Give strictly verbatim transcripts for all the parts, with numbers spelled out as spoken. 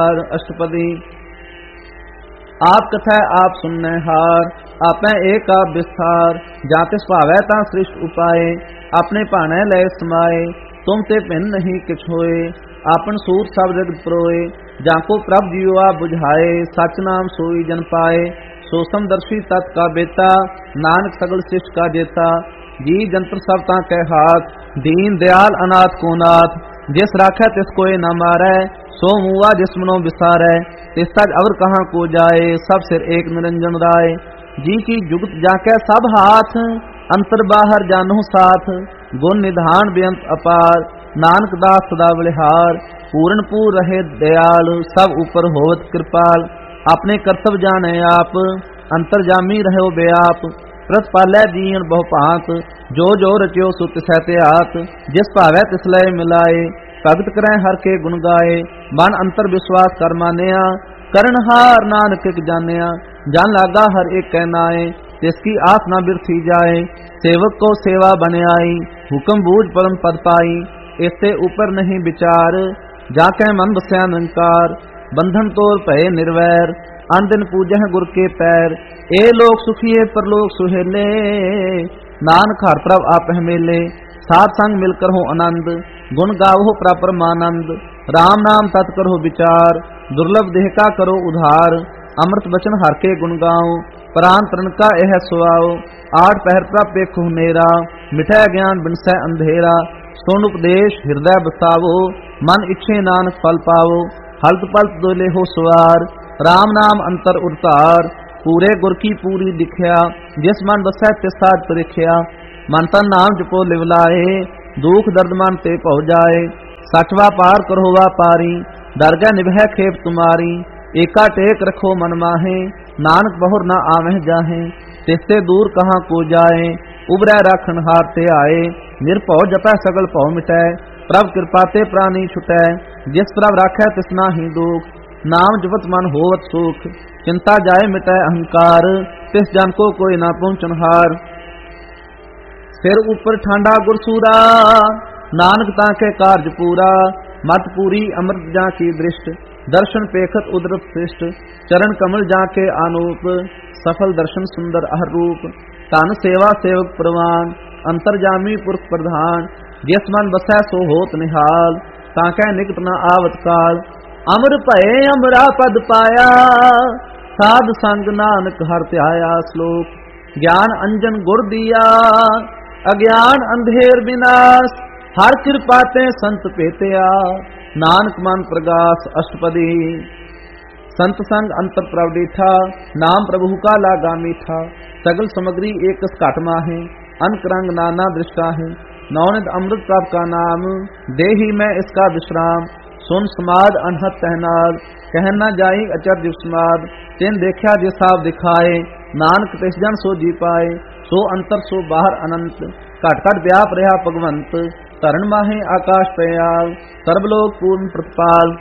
अष्टपदी। आप कथै आप सुनने हार, आपै एक आप विस्तार। जाते भावै ता सृष्ट उपाय, अपने भाने लय समाए। तुम ते भिन्न नहीं किछ होए, आपन सूर सब जगत परोए। जाको प्रभ जीवा बुझाए, सच नाम सोई जन पाए। सो समदर्शी तत् का बेता, नानक सगल सृष्ट का जेता। जी जंत्र सब ता कै हाथ, दीन दयाल अनाथ को नाथ। जिस राखै तिस कोय न मारै, सो मुआ जिस मनो विसारै। तिस तज अवर कहाँ को जाए, सब सिर एक निरंजन राय। जी की जुगत जाकै सब हाथ, अंतर बाहर जानो साथ। गुण निधान बेअंत अपार, नानक दास सदा बलिहार। पूर्ण पूर रहे दयाल, सब ऊपर होवत कृपाल। अपने कर्तव्य जाने आप, अंतर जामी रहो बेआप। प्रतिपालै दीन बहु भांत, जो जो रच्यो सो तिसै त्यात। जिस भावै तिस लय मिलाए, भगत करै हर के गुण गाए। मन अंतर विश्वास कर मानिया, करनहार नानक एक जानिया। जान लागा हर एक कै नाए, तिसकी आस न बिरथी जाए। सेवक को सेवा बन आई, हुक्म बूझ परम पद पाई। इससे ऊपर नहीं विचार, जाकै मन बस्या निरंकार। बंधन तोड़ भय निर्वैर, अन दिन पूजह गुर के पैर। ए लोक सुखिए परलोक सुहेले, नानक हर प्रभ आप मेले। साथ संग मिलकर हो आनंद, गुण गावो प्रपर मानंद। राम नाम तत् करो विचार, दुर्लभ देह का करो उधार। अमृत बचन हर के गुण गाओ, प्राण तरण का यह सुआओ। आठ पहर प्रभ पेखु नेरा, मिठै ज्ञान बिनसै अंधेरा। सुन उपदेश हृदय बसावो, मन इच्छे नानक फल पावो। हल्त पल्त दोले हो सुवार, राम नाम अंतर उतार। पूरे गुर की पूरी दिखया, जिस मन बसै तिस साध परिख्या। मन तन नाम जपो लिवलाए, दुख दर्द मन ते पौ जाए। सचवा पार करो वा पारी, डर गै निभै खेप तुम्हारी। एका टेक रखो मन माहे, नानक बहुर न आवह जाहे। तिससे दूर कहाँ को जाए, उबरै राखन हार ते आए। निरभौ जपै सगल भौ मिटै, प्रभ कृपा ते प्राणी छुटै। जिस प्रभ राखै तिस नाहि दुख, नाम जपत मन होवत सुख। चिंता जाए मिटै अहंकार, तिस जन को कोई ना पहुँचन हार। सिर ऊपर ठांडा गुरसूरा, नानक ताके कारज पूरा। मत पूरी अमृत जाकी दृष्ट, दर्शन पेखत उदरत श्रेष्ठ। चरण कमल जाके आनूप, सफल दर्शन सुंदर अहर रूप। तन सेवा सेवक प्रवान, अंतर्जामी पुरख प्रधान। जिस मन बसै सो होत निहाल, ताकै निकट न आवत काल। अमर भये अमरा पद पाया, साध संग नानक हर ध्याया। श्लोक ज्ञान अंजन गुर दिया, अज्ञान अंधेर विनाश। हर कृपा ते संत पेतया, नानक मन प्रगास। अष्टपदी। संत संग अंतर प्रभ डीठा, नाम प्रभु का लागा मीठा। सगल सामग्री एक घट माहे, अनक रंग नाना दृष्टा है। नौनिध अमृत प्रभ का नाम, देही में इसका विश्राम। सुन समाद अनहत तहनाद, कहना जाई अचर्य समाद। तिन देखा जे साब दिखाए, नानक तिस जन सो जी पाए। सो अंतर सो बाहर अनंत, घट घट व्याप रहा भगवंत। धरण माहे आकाश पयाल, सर्वलोक पूर्ण प्रतिपाल।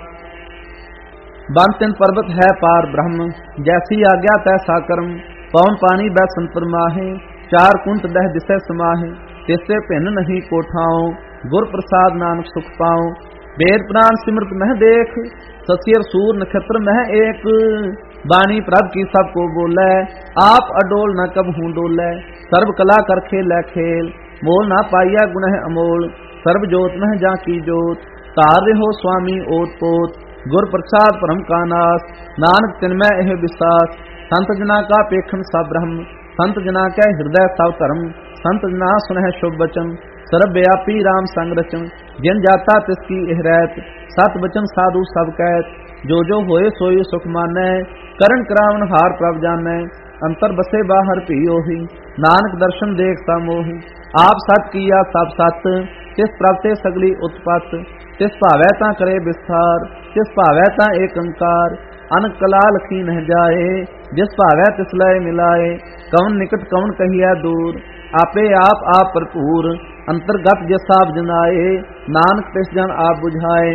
बन तिन पर्वत है पार ब्रह्म, जैसी आज्ञा तैसा कर्म। पवन पानी बै संतर माहे, चार कुंत दह दिशै समाहे। तिससे भिन्न नहीं कोठाओ, गुर प्रसाद नानक सुख पाओ। वेद प्राण सिमरत मह देख, ससियर सूर नक्षत्र मह एक। बाणी प्रभ की सबको बोलै, आप अडोल न कब हूँ डोलै। सर्व कला कर खेलै खेल, मोल ना पाइया गुण है अमोल। सर्व जोत मह जा की जोत, तार हो स्वामी ओत पोत। गुर प्रसाद परम का नाश, नानक तिनमय एह विश्वास। संत जना का पेखन सब ब्रह्म, संत जना कै हृदय सब धर्म। संत जना सुनह शुभ वचन, सर्व व्यापी राम संग रचन। जिन जाता तिसकी एह रैत, सत वचन साधु सब कहत। जो जो होए सोई सुख मानै, करण करावन हार प्रभ जानै। अंतर बसे बाहर भी ओही, नानक दर्शन देख सा मोही। आप सत किया सब सत, तिस प्रभ ते सगली उत्पत। तिस भावै ता करे विस्तार, तिस भावै ता एक अंकार। अनक कला लखी नह जाए, जिस भावै तिस लय मिलाए। कवन निकट कवन कहिया दूर, आपे आप आप भरपूर। अंतर्गत जिस आप जनाए, नानक तिस जन आप बुझाए।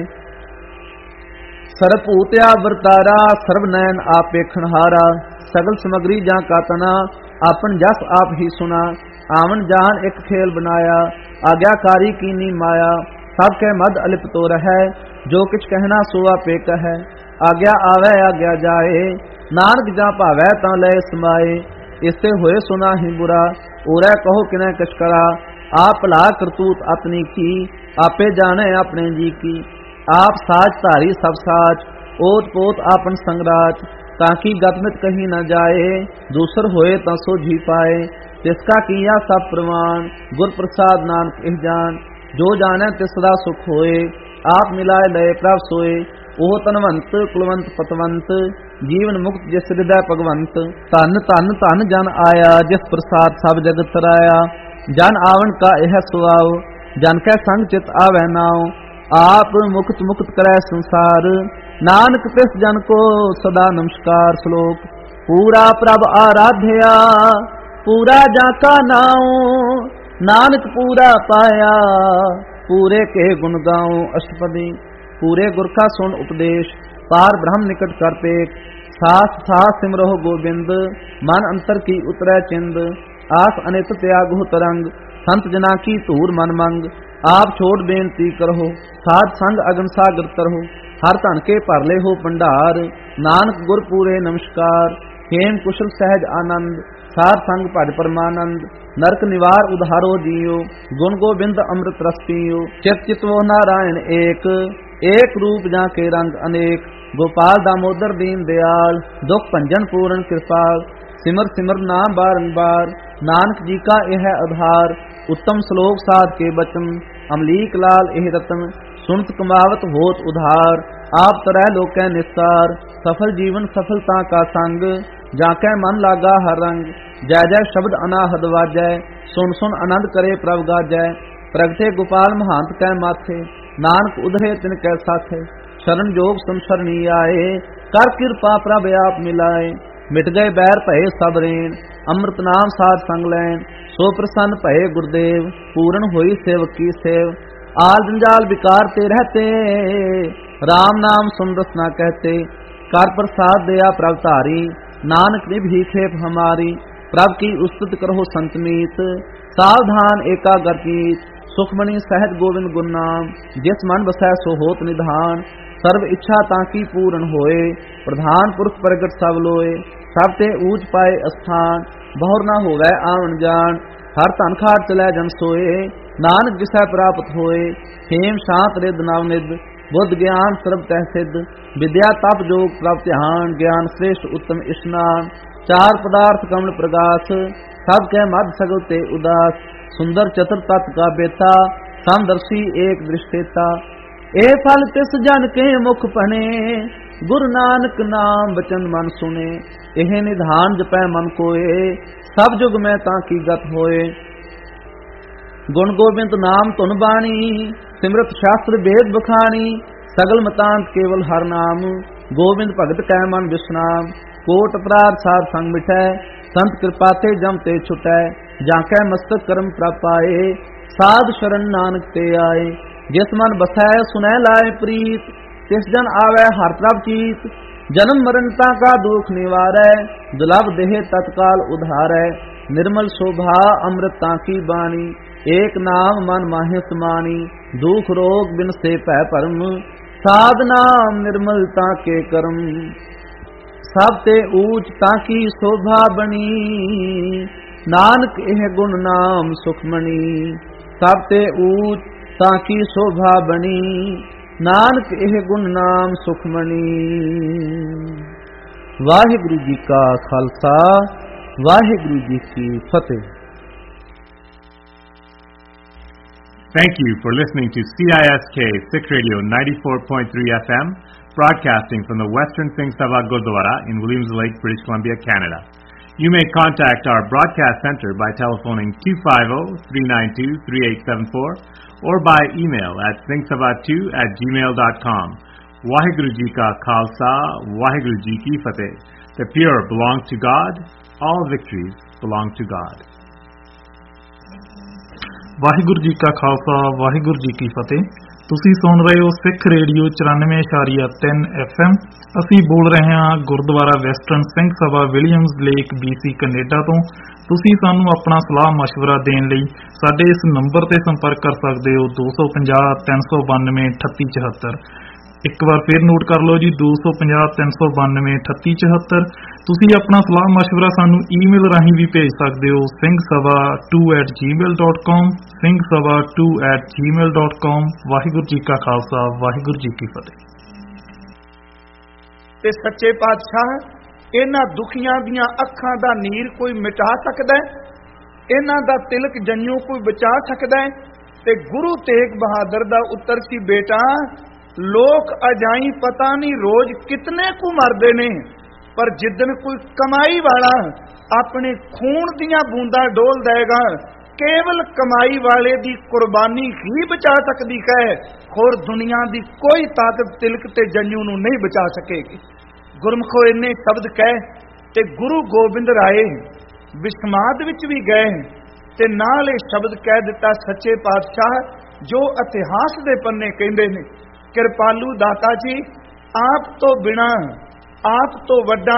सर्वभूत्या वर्तारा, सर्व नयन आप पेखन हारा। सगल सामग्री जा का तना, आपन जस आप ही सुना। आवन जान एक खेल बनाया, आज्ञाकारी कीनी माया। सब के मद अलिप तो रह, जो किछ कहना सोआ पे कह। आज्ञा आवे आज्ञा जाए, नानक जा भावै तां लय समाए। इससे होए सुना ही बुरा, ओरै कहो किनै कछ करा। आप भला करतूत अपनी की, आपे जाने अपने जी की। आप साच धारी सब साच, ओत पोत आपन संगराज। ताकि गतमित कही न जाए, दूसर होए तां सो जी पाए। तिसका किया सब प्रमाण, गुर प्रसाद नानक इह जान। जो जाने तिस सदा सुख होए, आप मिलाए लय प्रभ सोए। ओह तनवंत कुलवंत पतवंत, जीवन मुक्त जिस हृदय भगवंत। धन धन धन जन आया, जिस प्रसाद सब जगत तराया। जन आवन का यह सुआव, जन कै संग चित आवै नाव। आप मुक्त मुक्त करै संसार, नानक तिस जन को सदा नमस्कार। श्लोक पूरा प्रभ आराध्या, पूरा जाका नाऊ। नानक पूरा पाया, पूरे के गुण गाऊं। अष्टपदी पूरे गुर का सुन उपदेश, पार ब्रह्म निकट कर पेट। सास सास सिमरहो गोबिंद, मन अंतर की उतरै चिंद। आस अनित त्यागो तरंग, संत जना की धूर मन मंग। आप छोड़ बेनती करहो, साध संग अगन सागर तरहो। हर धन के परले हो भंडार, नानक गुर पूरे नमस्कार। हेम कुशल सहज आनंद, सार संग भज परमानंद। नरक निवार उधारो जियो, गुण गोबिंद अमृत रस पियो। चित चितवो नारायण एक, एक रूप जाके रंग अनेक। गोपाल दामोदर दीन दयाल, दुख भंजन पूर्ण कृपाल। सिमर सिमर नाम बारंबार, नानक जी का यह आधार। उत्तम श्लोक साध के बचन, अमलीक लाल एह रतन। सुनत कमावत होत उधार, आप तरह लोकै निस्तार। सफल जीवन सफलता का संग, जाकै मन लागा हर रंग। जय जय शब्द अनाहद वाजै, सुन सुन आनंद करे प्रभ गाजै। प्रगटे गोपाल महंत कै माथे, नानक उधरे तिन कै साथे। शरण जोग संसरणी आए, कर कृपा प्रभ आप मिलाए। मिट गए बैर भये सब रेण, अमृत नाम साध संग लैन। सो प्रसन्न भये गुरुदेव, पूर्ण होई सेवक की सेव। आल जंजाल विकार ते रहते, राम नाम सुन रसना कहते। कर प्रसाद दया प्रभ धारी, नानक निभि खेप हमारी। प्रभ की उस्तुत करो संत मीत, सावधान एकाग्र कीत। सुखमणि सहज गोविंद गुण नाम, जिस मन बसै सो होत निधान। सर्व इच्छा ताकि पूर्ण होए, प्रधान पुरुष प्रगट सब लोए। सब ते ऊंच पाए स्थान, बहुर न होवै आवन जान। हर धन खाट चलै जन सोए, नानक जिसै प्राप्त होए। हेम शांत रिद नवनिद, बुद्ध ज्ञान सर्ब तह सिद्ध। विद्या तप जोग प्रभ ध्यान, ज्ञान श्रेष्ठ उत्तम स्नान। चार पदार्थ कमल प्रकाश, सब कै मध सगल ते उदास। सुंदर चतुर तत् का बेता, समदर्शी एक दृष्टेता। ए फल तिस जन के मुख पने, गुरु नानक नाम वचन मन सुने। एह निधान जपै मन कोए, सब जुग में ताकी गत होए। गुण गोबिंद नाम धुन बाणी, सिमरत शास्त्र वेद बखानी। सगल मतांत केवल हर नाम, गोबिंद भगत कै मन विश्राम। कोट अपराध सार संग मिटै, संत कृपा ते जम ते छुटै। जाकै मस्तक कर्म प्रभ पाए, साध शरण नानक ते आए। जिस मन बसै सुनै लाए प्रीत, तिस जन आवे हर प्रभ चीत। जन्म मरणता का दुख निवारै, दुलभ देह तत्काल उधारै। निर्मल शोभा अमृता की बाणी, एक नाम मन माहे समानी। दुख रोग बिन से पै परम, साध नाम निर्मलता के कर्म। सब ते ऊंच ताकी शोभा बनी, नानक एह गुण नाम सुखमणि। सब ते ऊंच ताकी शोभा बनी, नानक एह गुण नाम सुखमणि। वाहिगुरु जी का खालसा, वाहिगुरु जी की फतेह। Thank you for listening to C I S K Sikh Radio ninety-four point three F M, broadcasting from the Western Singh Sabha Gurdwara in Williams Lake, British Columbia, Canada. You may contact our broadcast center by telephoning two five zero, three nine two, three eight seven four or by email at singh sabha two at gmail dot com. Waheguru Ji Ka Khalsa, Waheguru Ji Ki Fateh. The pure belong to God, all victories belong to God. Waheguru ji ਕਾ ਖਾਲਸਾ, ਵਾਹਿਗੁਰੂ ਜੀ ਕੀ ਫਤਿਹ। ਤੁਸੀਂ ਸੁਣ ਰਹੇ ਹੋ ਸਿੱਖ radio ਚੁਰਾਨਵੇਂ ਇਸ਼ਾਰੀਆ ਤਿੰਨ F M. ਅਸੀਂ ਬੋਲ ਰਹੇ ਹਾਂ Gurdwara western Singh Sabha Williams lake BC Canada ਤੋਂ। ਤੁਸੀਂ ਸਾਨੂੰ ਆਪਣਾ ਸਲਾਹ ਮਸ਼ਵਰਾ ਦੇਣ ਲਈ ਸਾਡੇ ਇਸ ਨੰਬਰ ਤੇ ਸੰਪਰਕ ਕਰ ਸਕਦੇ ਹੋ ਦੋ ਸੌ ਪੰਜਾਹ ਤਿੰਨ ਸੌ ਬਾਨਵੇਂ ਅਠੱਤੀ ਚੁਹੱਤਰ। ਇੱਕ ਵਾਰ ਫਿਰ ਨੋਟ ਕਰ ਲਓ ਜੀ, ਦੋ ਸੌ ਪੰਜਾਹ ਤਿੰਨ ਸੌ ਬਾਨਵੇਂ ਅਠੱਤੀ ਚੁਹੱਤਰ। ਤੁਸੀਂ ਆਪਣਾ ਸਲਾਹ ਮਸ਼ਵਰਾ ਸਾਨੂੰ ਈਮੇਲ ਰਾਹੀਂ ਵੀ ਭੇਜ ਸਕਦੇ ਹੋ, ਸਿੰਘ ਸਭਾ ਟੂ ਐਟ ਜੀ ਮੇਲ dot com, Singh Sabha to at ਜੀ ਮੇਲ ਡਾਟ ਕਾਮ। ਵਾਹਿਗੁਰੂ ਜੀ ਕਾ ਖਾਲਸਾ, ਵਾਹਿਗੁਰੂ ਜੀ ਕੀ ਫਤਿਹ। ਤੇ ਸੱਚੇ ਪਾਤਸ਼ਾਹ ਇਹਨਾਂ ਦੁਖੀਆਂ ਦੀਆਂ ਅੱਖਾਂ ਦਾ ਨੀਰ ਕੋਈ ਮਿਟਾ ਸਕਦਾ ਹੈ, ਇਹਨਾਂ ਦਾ ਤਿਲਕ ਜੰਨੂ ਕੋਈ ਬਚਾ ਸਕਦਾ ਹੈ। ਤੇ ਗੁਰੂ ਤੇਗ ਬਹਾਦਰ ਦਾ ਉੱਤਰ ਸੀ, ਬੇਟਾ ਲੋਕ ਅਜਾਈ ਪਤਾ ਨਹੀਂ ਰੋਜ਼ ਕਿਤਨੇ ਕੁ ਮਰਦੇ ਨੇ, ਪਰ ਜਿੱਦਣ ਕੋਈ ਕਮਾਈ ਵਾਲਾ ਆਪਣੇ ਖੂਨ ਦੀਆਂ ਬੂੰਦਾਂ ਡੋਲ ਦੇਗਾ, ਕੇਵਲ ਕਮਾਈ ਵਾਲੇ ਦੀ ਕੁਰਬਾਨੀ ਹੀ ਬਚਾ ਸਕਦੀ ਹੈ, ਹੋਰ ਦੁਨੀਆ ਦੀ ਕੋਈ ਤਾਕਤ ਤਿਲਕ ਤੇ ਜੰਨੂ ਨੂੰ ਨਹੀਂ ਬਚਾ ਸਕੇਗੀ। ਗੁਰਮੁਖੋ ਇੰਨੇ ਸ਼ਬਦ ਕਹਿ ਤੇ ਗੁਰੂ ਗੋਬਿੰਦ ਰਾਏ ਵਿਸਮਾਦ ਵਿੱਚ ਵੀ ਗਏ ਤੇ ਨਾਲ ਇਹ ਸ਼ਬਦ ਕਹਿ ਦਿੱਤਾ, ਸੱਚੇ ਪਾਤਸ਼ਾਹ ਜੋ ਇਤਿਹਾਸ ਦੇ ਪੰਨੇ ਕਹਿੰਦੇ ਨੇ, ਕਿਰਪਾਲੂ ਦਾਤਾ ਜੀ ਆਪ ਤੋਂ ਬਿਨਾ ਆਪ ਤੋਂ ਵੱਡਾ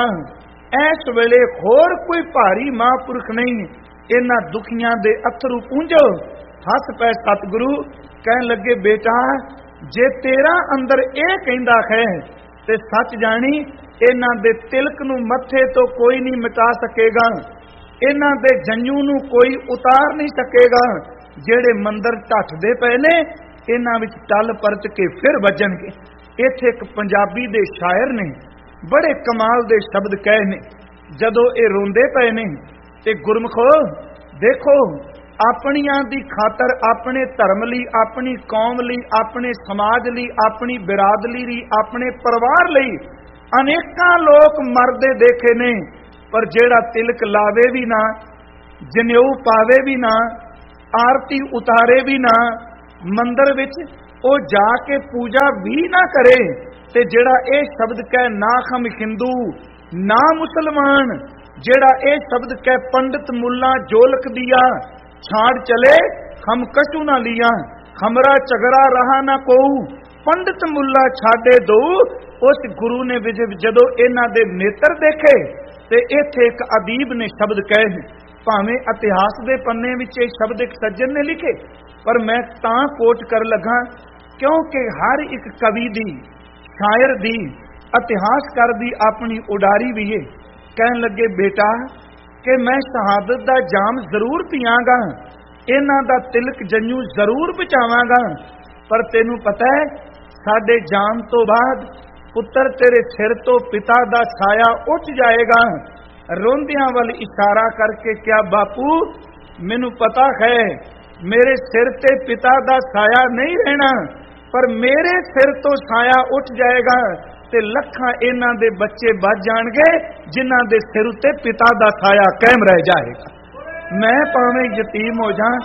ਇਸ ਵੇਲੇ ਹੋਰ ਕੋਈ ਭਾਰੀ ਮਹਾਂਪੁਰਖ ਨਹੀਂ, ਇਹਨਾਂ ਦੁਖੀਆਂ ਦੇ ਅਥਰੂ ਪੂੰਝੋ। ਹੱਸ ਪੈ ਸਤਿਗੁਰੂ, ਕਹਿਣ ਲੱਗੇ ਬੇਟਾ ਜੇ ਤੇਰਾ ਅੰਦਰ ਇਹ ਕਹਿੰਦਾ ਹੈ ਤੇ ਸੱਚ ਜਾਣੀ ਇਹਨਾਂ ਦੇ ਤਿਲਕ ਨੂੰ ਮੱਥੇ ਤੋਂ ਕੋਈ ਨਹੀਂ ਮਿਟਾ ਸਕੇਗਾ, ਇਹਨਾਂ ਦੇ ਜੰਨੂ ਨੂੰ ਕੋਈ ਉਤਾਰ ਨਹੀਂ ਸਕੇਗਾ। ਜਿਹੜੇ ਮੰਦਰ ਢੱਠਦੇ ਪਏ ਨੇ ਇਹਨਾਂ ਵਿੱਚ ਟੱਲ ਪਰਤ ਕੇ ਫਿਰ ਵੱਜਣਗੇ। ਇੱਥੇ ਇੱਕ ਪੰਜਾਬੀ ਦੇ ਸ਼ਾਇਰ ਨੇ ਬੜੇ ਕਮਾਲ ਦੇ ਸ਼ਬਦ ਕਹੇ ਨੇ, ਜਦੋਂ ਇਹ ਰੋਂਦੇ ਪਏ ਨੇ ਤੇ ਗੁਰਮੁਖੋ ਦੇਖੋ ਆਪਣੀਆਂ ਦੀ ਖਾਤਰ, ਆਪਣੇ ਧਰਮ ਲਈ, ਆਪਣੀ ਕੌਮ ਲਈ, ਆਪਣੇ ਸਮਾਜ ਲਈ, ਆਪਣੀ ਬਿਰਾਦਰੀ ਲਈ, ਆਪਣੇ ਪਰਿਵਾਰ ਲਈ ਅਨੇਕਾਂ ਲੋਕ ਮਰਦੇ ਦੇਖੇ ਨੇ, ਪਰ ਜਿਹੜਾ ਤਿਲਕ ਲਾਵੇ ਵੀ ਨਾ, ਜਨੇਊ ਪਾਵੇ ਵੀ ਨਾ, ਆਰਤੀ ਉਤਾਰੇ ਵੀ ਨਾ, ਮੰਦਰ ਵਿੱਚ ਉਹ ਜਾ ਕੇ ਪੂਜਾ ਵੀ ਨਾ ਕਰੇ, ਤੇ ਜਿਹੜਾ ਇਹ ਸ਼ਬਦ ਕਹੇ ਨਾ ਹਮ ਹਿੰਦੂ ਨਾ ਮੁਸਲਮਾਨ, ਜਿਹੜਾ ਇਹ ਸ਼ਬਦ ਕਹੇ ਪੰਡਿਤ ਮੁੱਲਾ ਜੋਲਕ ਦਿਆ ਛਾੜ ਚਲੇ ਹਮ ਕਛੂ ਨਾ ਲਿਆ, ਹਮਰਾ ਝਗੜਾ ਰਹਾ ਨਾ ਕੋਊ ਪੰਡਿਤ ਮੁੱਲਾ ਛਾੜੇ ਦੋ। ਉਸ ਗੁਰੂ ਨੇ ਜਦੋਂ ਇਹਨਾਂ ਦੇ ਨੇਤਰ ਦੇਖੇ ਤੇ ਇੱਥੇ ਇੱਕ ਅਦੀਬ ਨੇ ਸ਼ਬਦ ਕਹੇ, ਭਾਵੇਂ ਇਤਿਹਾਸ ਦੇ ਪੰਨੇ ਵਿੱਚ ਇਹ ਸ਼ਬਦ ਇੱਕ ਸੱਜਣ ਨੇ ਲਿਖੇ, ਪਰ ਮੈਂ ਤਾਂ ਕੋਟ ਕਰ ਲਗਾ ਕਿਉਂਕਿ ਹਰ ਇੱਕ ਕਵੀ ਦੀ, ਸ਼ਾਇਰ ਦੀ, ਇਤਿਹਾਸਕਾਰ ਦੀ ਆਪਣੀ ਉਡਾਰੀ ਵੀ ਹੈ। ਕਹਿਣ ਲੱਗੇ ਬੇਟਾ ਕਿ ਮੈਂ ਸ਼ਹਾਦਤ ਦਾ ਜਾਮ ਜ਼ਰੂਰ ਪੀਵਾਂਗਾ, ਇਹਨਾਂ ਦਾ ਤਿਲਕ ਜੰਨੂ ਜ਼ਰੂਰ ਬਚਾਵਾਂਗਾ, ਪਰ ਤੈਨੂੰ ਪਤਾ ਹੈ ਸਾਡੇ ਜਾਮ ਤੋਂ ਬਾਅਦ ਪੁੱਤਰ ਤੇਰੇ ਸਿਰ ਤੋਂ ਪਿਤਾ ਦਾ ਸਾਇਆ ਉੱਠ ਜਾਏਗਾ। ਰੋਂਦਿਆਂ ਵੱਲ ਇਸ਼ਾਰਾ ਕਰਕੇ ਕਿਹਾ ਬਾਪੂ ਮੈਨੂੰ ਪਤਾ ਹੈ ਮੇਰੇ ਸਿਰ ਤੇ ਪਿਤਾ ਦਾ ਸਾਇਆ ਨਹੀਂ ਰਹਿਣਾ, ਪਰ ਮੇਰੇ ਸਿਰ ਤੋਂ ਸਾਇਆ ਉੱਠ ਜਾਏਗਾ ਤੇ ਲੱਖਾਂ ਇਹਨਾਂ ਦੇ ਬੱਚੇ ਬਚ ਜਾਣਗੇ ਜਿਨ੍ਹਾਂ ਦੇ ਸਿਰ ਉੱਤੇ ਪਿਤਾ ਦਾ ਸਾਇਆ ਕਾਇਮ ਰਹਿ ਜਾਏਗਾ। ਮੈਂ ਭਾਵੇਂ ਯਤੀਮ ਹੋ ਜਾ,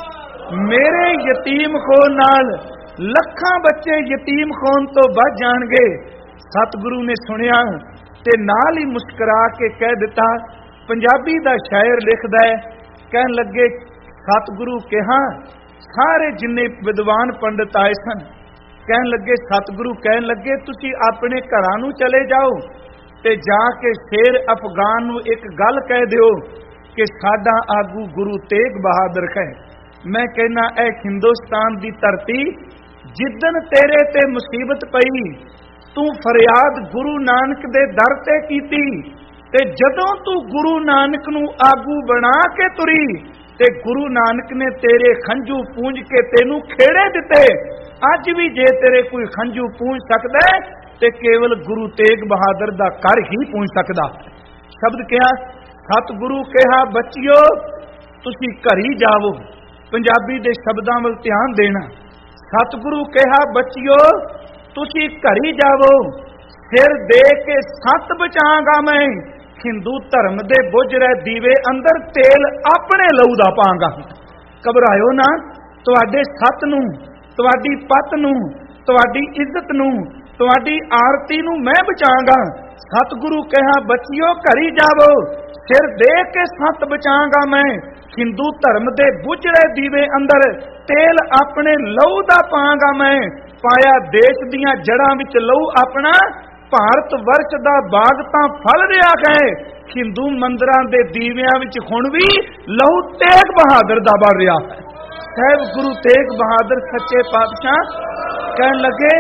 ਮੇਰੇ ਯਤੀਮ ਖੋਨ ਨਾਲ ਲੱਖਾਂ ਬੱਚੇ ਯਤੀਮ ਖੋਨ ਤੋਂ ਬਚ ਜਾਣਗੇ। ਸਤਿਗੁਰੂ ਨੇ ਸੁਣਿਆ ਤੇ ਨਾਲ ਹੀ ਮੁਸਕਰਾ ਕੇ ਕਹਿ ਦਿੱਤਾ, ਪੰਜਾਬੀ ਦਾ ਸ਼ਾਇਰ ਲਿਖਦਾ ਹੈ, ਕਹਿਣ ਲੱਗੇ ਸਤਿਗੁਰੂ ਕਿਹਾ ਸਾਰੇ ਜਿੰਨੇ ਵਿਦਵਾਨ ਪੰਡਿਤ ਆਏ ਸਨ, ਕਹਿਣ ਲੱਗੇ ਸਤਿਗੁਰੂ ਕਹਿਣ ਲੱਗੇ ਤੁਸੀਂ ਆਪਣੇ ਘਰਾਂ ਨੂੰ ਚਲੇ ਜਾਓ ਤੇ ਜਾ ਕੇ ਸ਼ੇਰ ਅਫਗਾਨ ਨੂੰ ਇੱਕ ਗੱਲ ਕਹਿ ਦਿਓ ਕਿ ਸਾਡਾ ਆਗੂ ਗੁਰੂ ਤੇਗ ਬਹਾਦਰ ਹੈ। ਮੈਂ ਕਹਿਣਾ ਇਹ ਹਿੰਦੁਸਤਾਨ ਦੀ ਧਰਤੀ ਜਿੱਦਣ ਤੇਰੇ ਤੇ ਮੁਸੀਬਤ ਪਈ ਤੂੰ ਫਰਿਆਦ ਗੁਰੂ ਨਾਨਕ ਦੇ ਦਰ ਤੇ ਕੀਤੀ, ਤੇ ਜਦੋਂ ਤੂੰ ਗੁਰੂ ਨਾਨਕ ਨੂੰ ਆਗੂ ਬਣਾ ਕੇ ਤੁਰੀ ਤੇ ਗੁਰੂ ਨਾਨਕ ਨੇ ਤੇਰੇ ਖੰਝੂ ਪੂੰਝ ਕੇ ਤੈਨੂੰ ਖੇੜੇ ਦਿੱਤੇ। ਅੱਜ ਵੀ ਜੇ ਤੇਰੇ ਕੋਈ ਖੰਝੂ ਪੂੰਝ ਸਕਦਾ ਤੇ ਕੇਵਲ ਗੁਰੂ ਤੇਗ ਬਹਾਦਰ ਦਾ ਕਰ ਹੀ ਪੂੰਝ ਸਕਦਾ। ਸ਼ਬਦ ਕਿਹਾ ਸਤਿਗੁਰੂ ਕਿਹਾ ਬੱਚਿਓ ਤੁਸੀਂ ਘਰੀ ਜਾਵੋ, ਪੰਜਾਬੀ ਦੇ ਸ਼ਬਦਾਂ ਵੱਲ ਧਿਆਨ ਦੇਣਾ। ਸਤਿਗੁਰੂ ਕਿਹਾ ਬੱਚਿਓ ਤੁਸੀਂ ਘਰੀ ਜਾਵੋ, ਸਿਰ ਦੇ ਕੇ ਸੱਤ ਬਚਾਂਗਾ ਮੈਂ, ਹਿੰਦੂ ਧਰਮ ਦੇ ਬੁੱਝ ਰਹੇ ਦੀਵੇ ਅੰਦਰ ਤੇਲ ਆਪਣੇ ਲਹੂ ਦਾ ਪਾਂਗਾ। ਘਬਰਾਇਓ ਨਾ, ਤੁਹਾਡੇ ਸੱਤ ਨੂੰ, ਤੁਹਾਡੀ ਪੱਤ ਨੂੰ, ਤੁਹਾਡੀ ਇੱਜ਼ਤ ਨੂੰ, ਤੁਹਾਡੀ ਆਰਤੀ ਨੂੰ ਮੈਂ ਬਚਾਂਗਾ। ਸਤਿਗੁਰੂ ਕਿਹਾ ਬੱਚਿਓ ਘਰੀ ਜਾਵੋ, ਸਿਰ ਦੇ ਕੇ ਸੱਤ ਬਚਾਂਗਾ ਮੈਂ, ਹਿੰਦੂ ਧਰਮ ਦੇ ਬੁੱਝ ਰਹੇ ਦੀਵੇ ਅੰਦਰ ਤੇਲ ਆਪਣੇ ਲਹੂ ਦਾ ਪਾਂਗਾ ਮੈਂ। ਪਾਇਆ ਦੇਸ਼ ਦੀਆਂ ਜੜਾਂ ਵਿੱਚ ਲਹੂ ਆਪਣਾ, ਭਾਰਤ ਵਰਸ਼ ਦਾ ਬਾਗ ਤਾਂ ਫਲ ਰਿਹਾ ਹੈ, ਹਿੰਦੂ ਮੰਦਰਾਂ ਦੇ ਦੀਵਿਆਂ ਵਿੱਚ ਹੁਣ ਵੀ ਲਹੂ ਤੇਗ ਬਹਾਦਰ ਦਾ ਬਣ ਰਿਹਾ ਹੈ। ਸਾਹਿਬ ਗੁਰੂ ਤੇਗ ਬਹਾਦਰ ਸੱਚੇ ਪਾਤਸ਼ਾਹ ਕਹਿਣ ਲੱਗੇ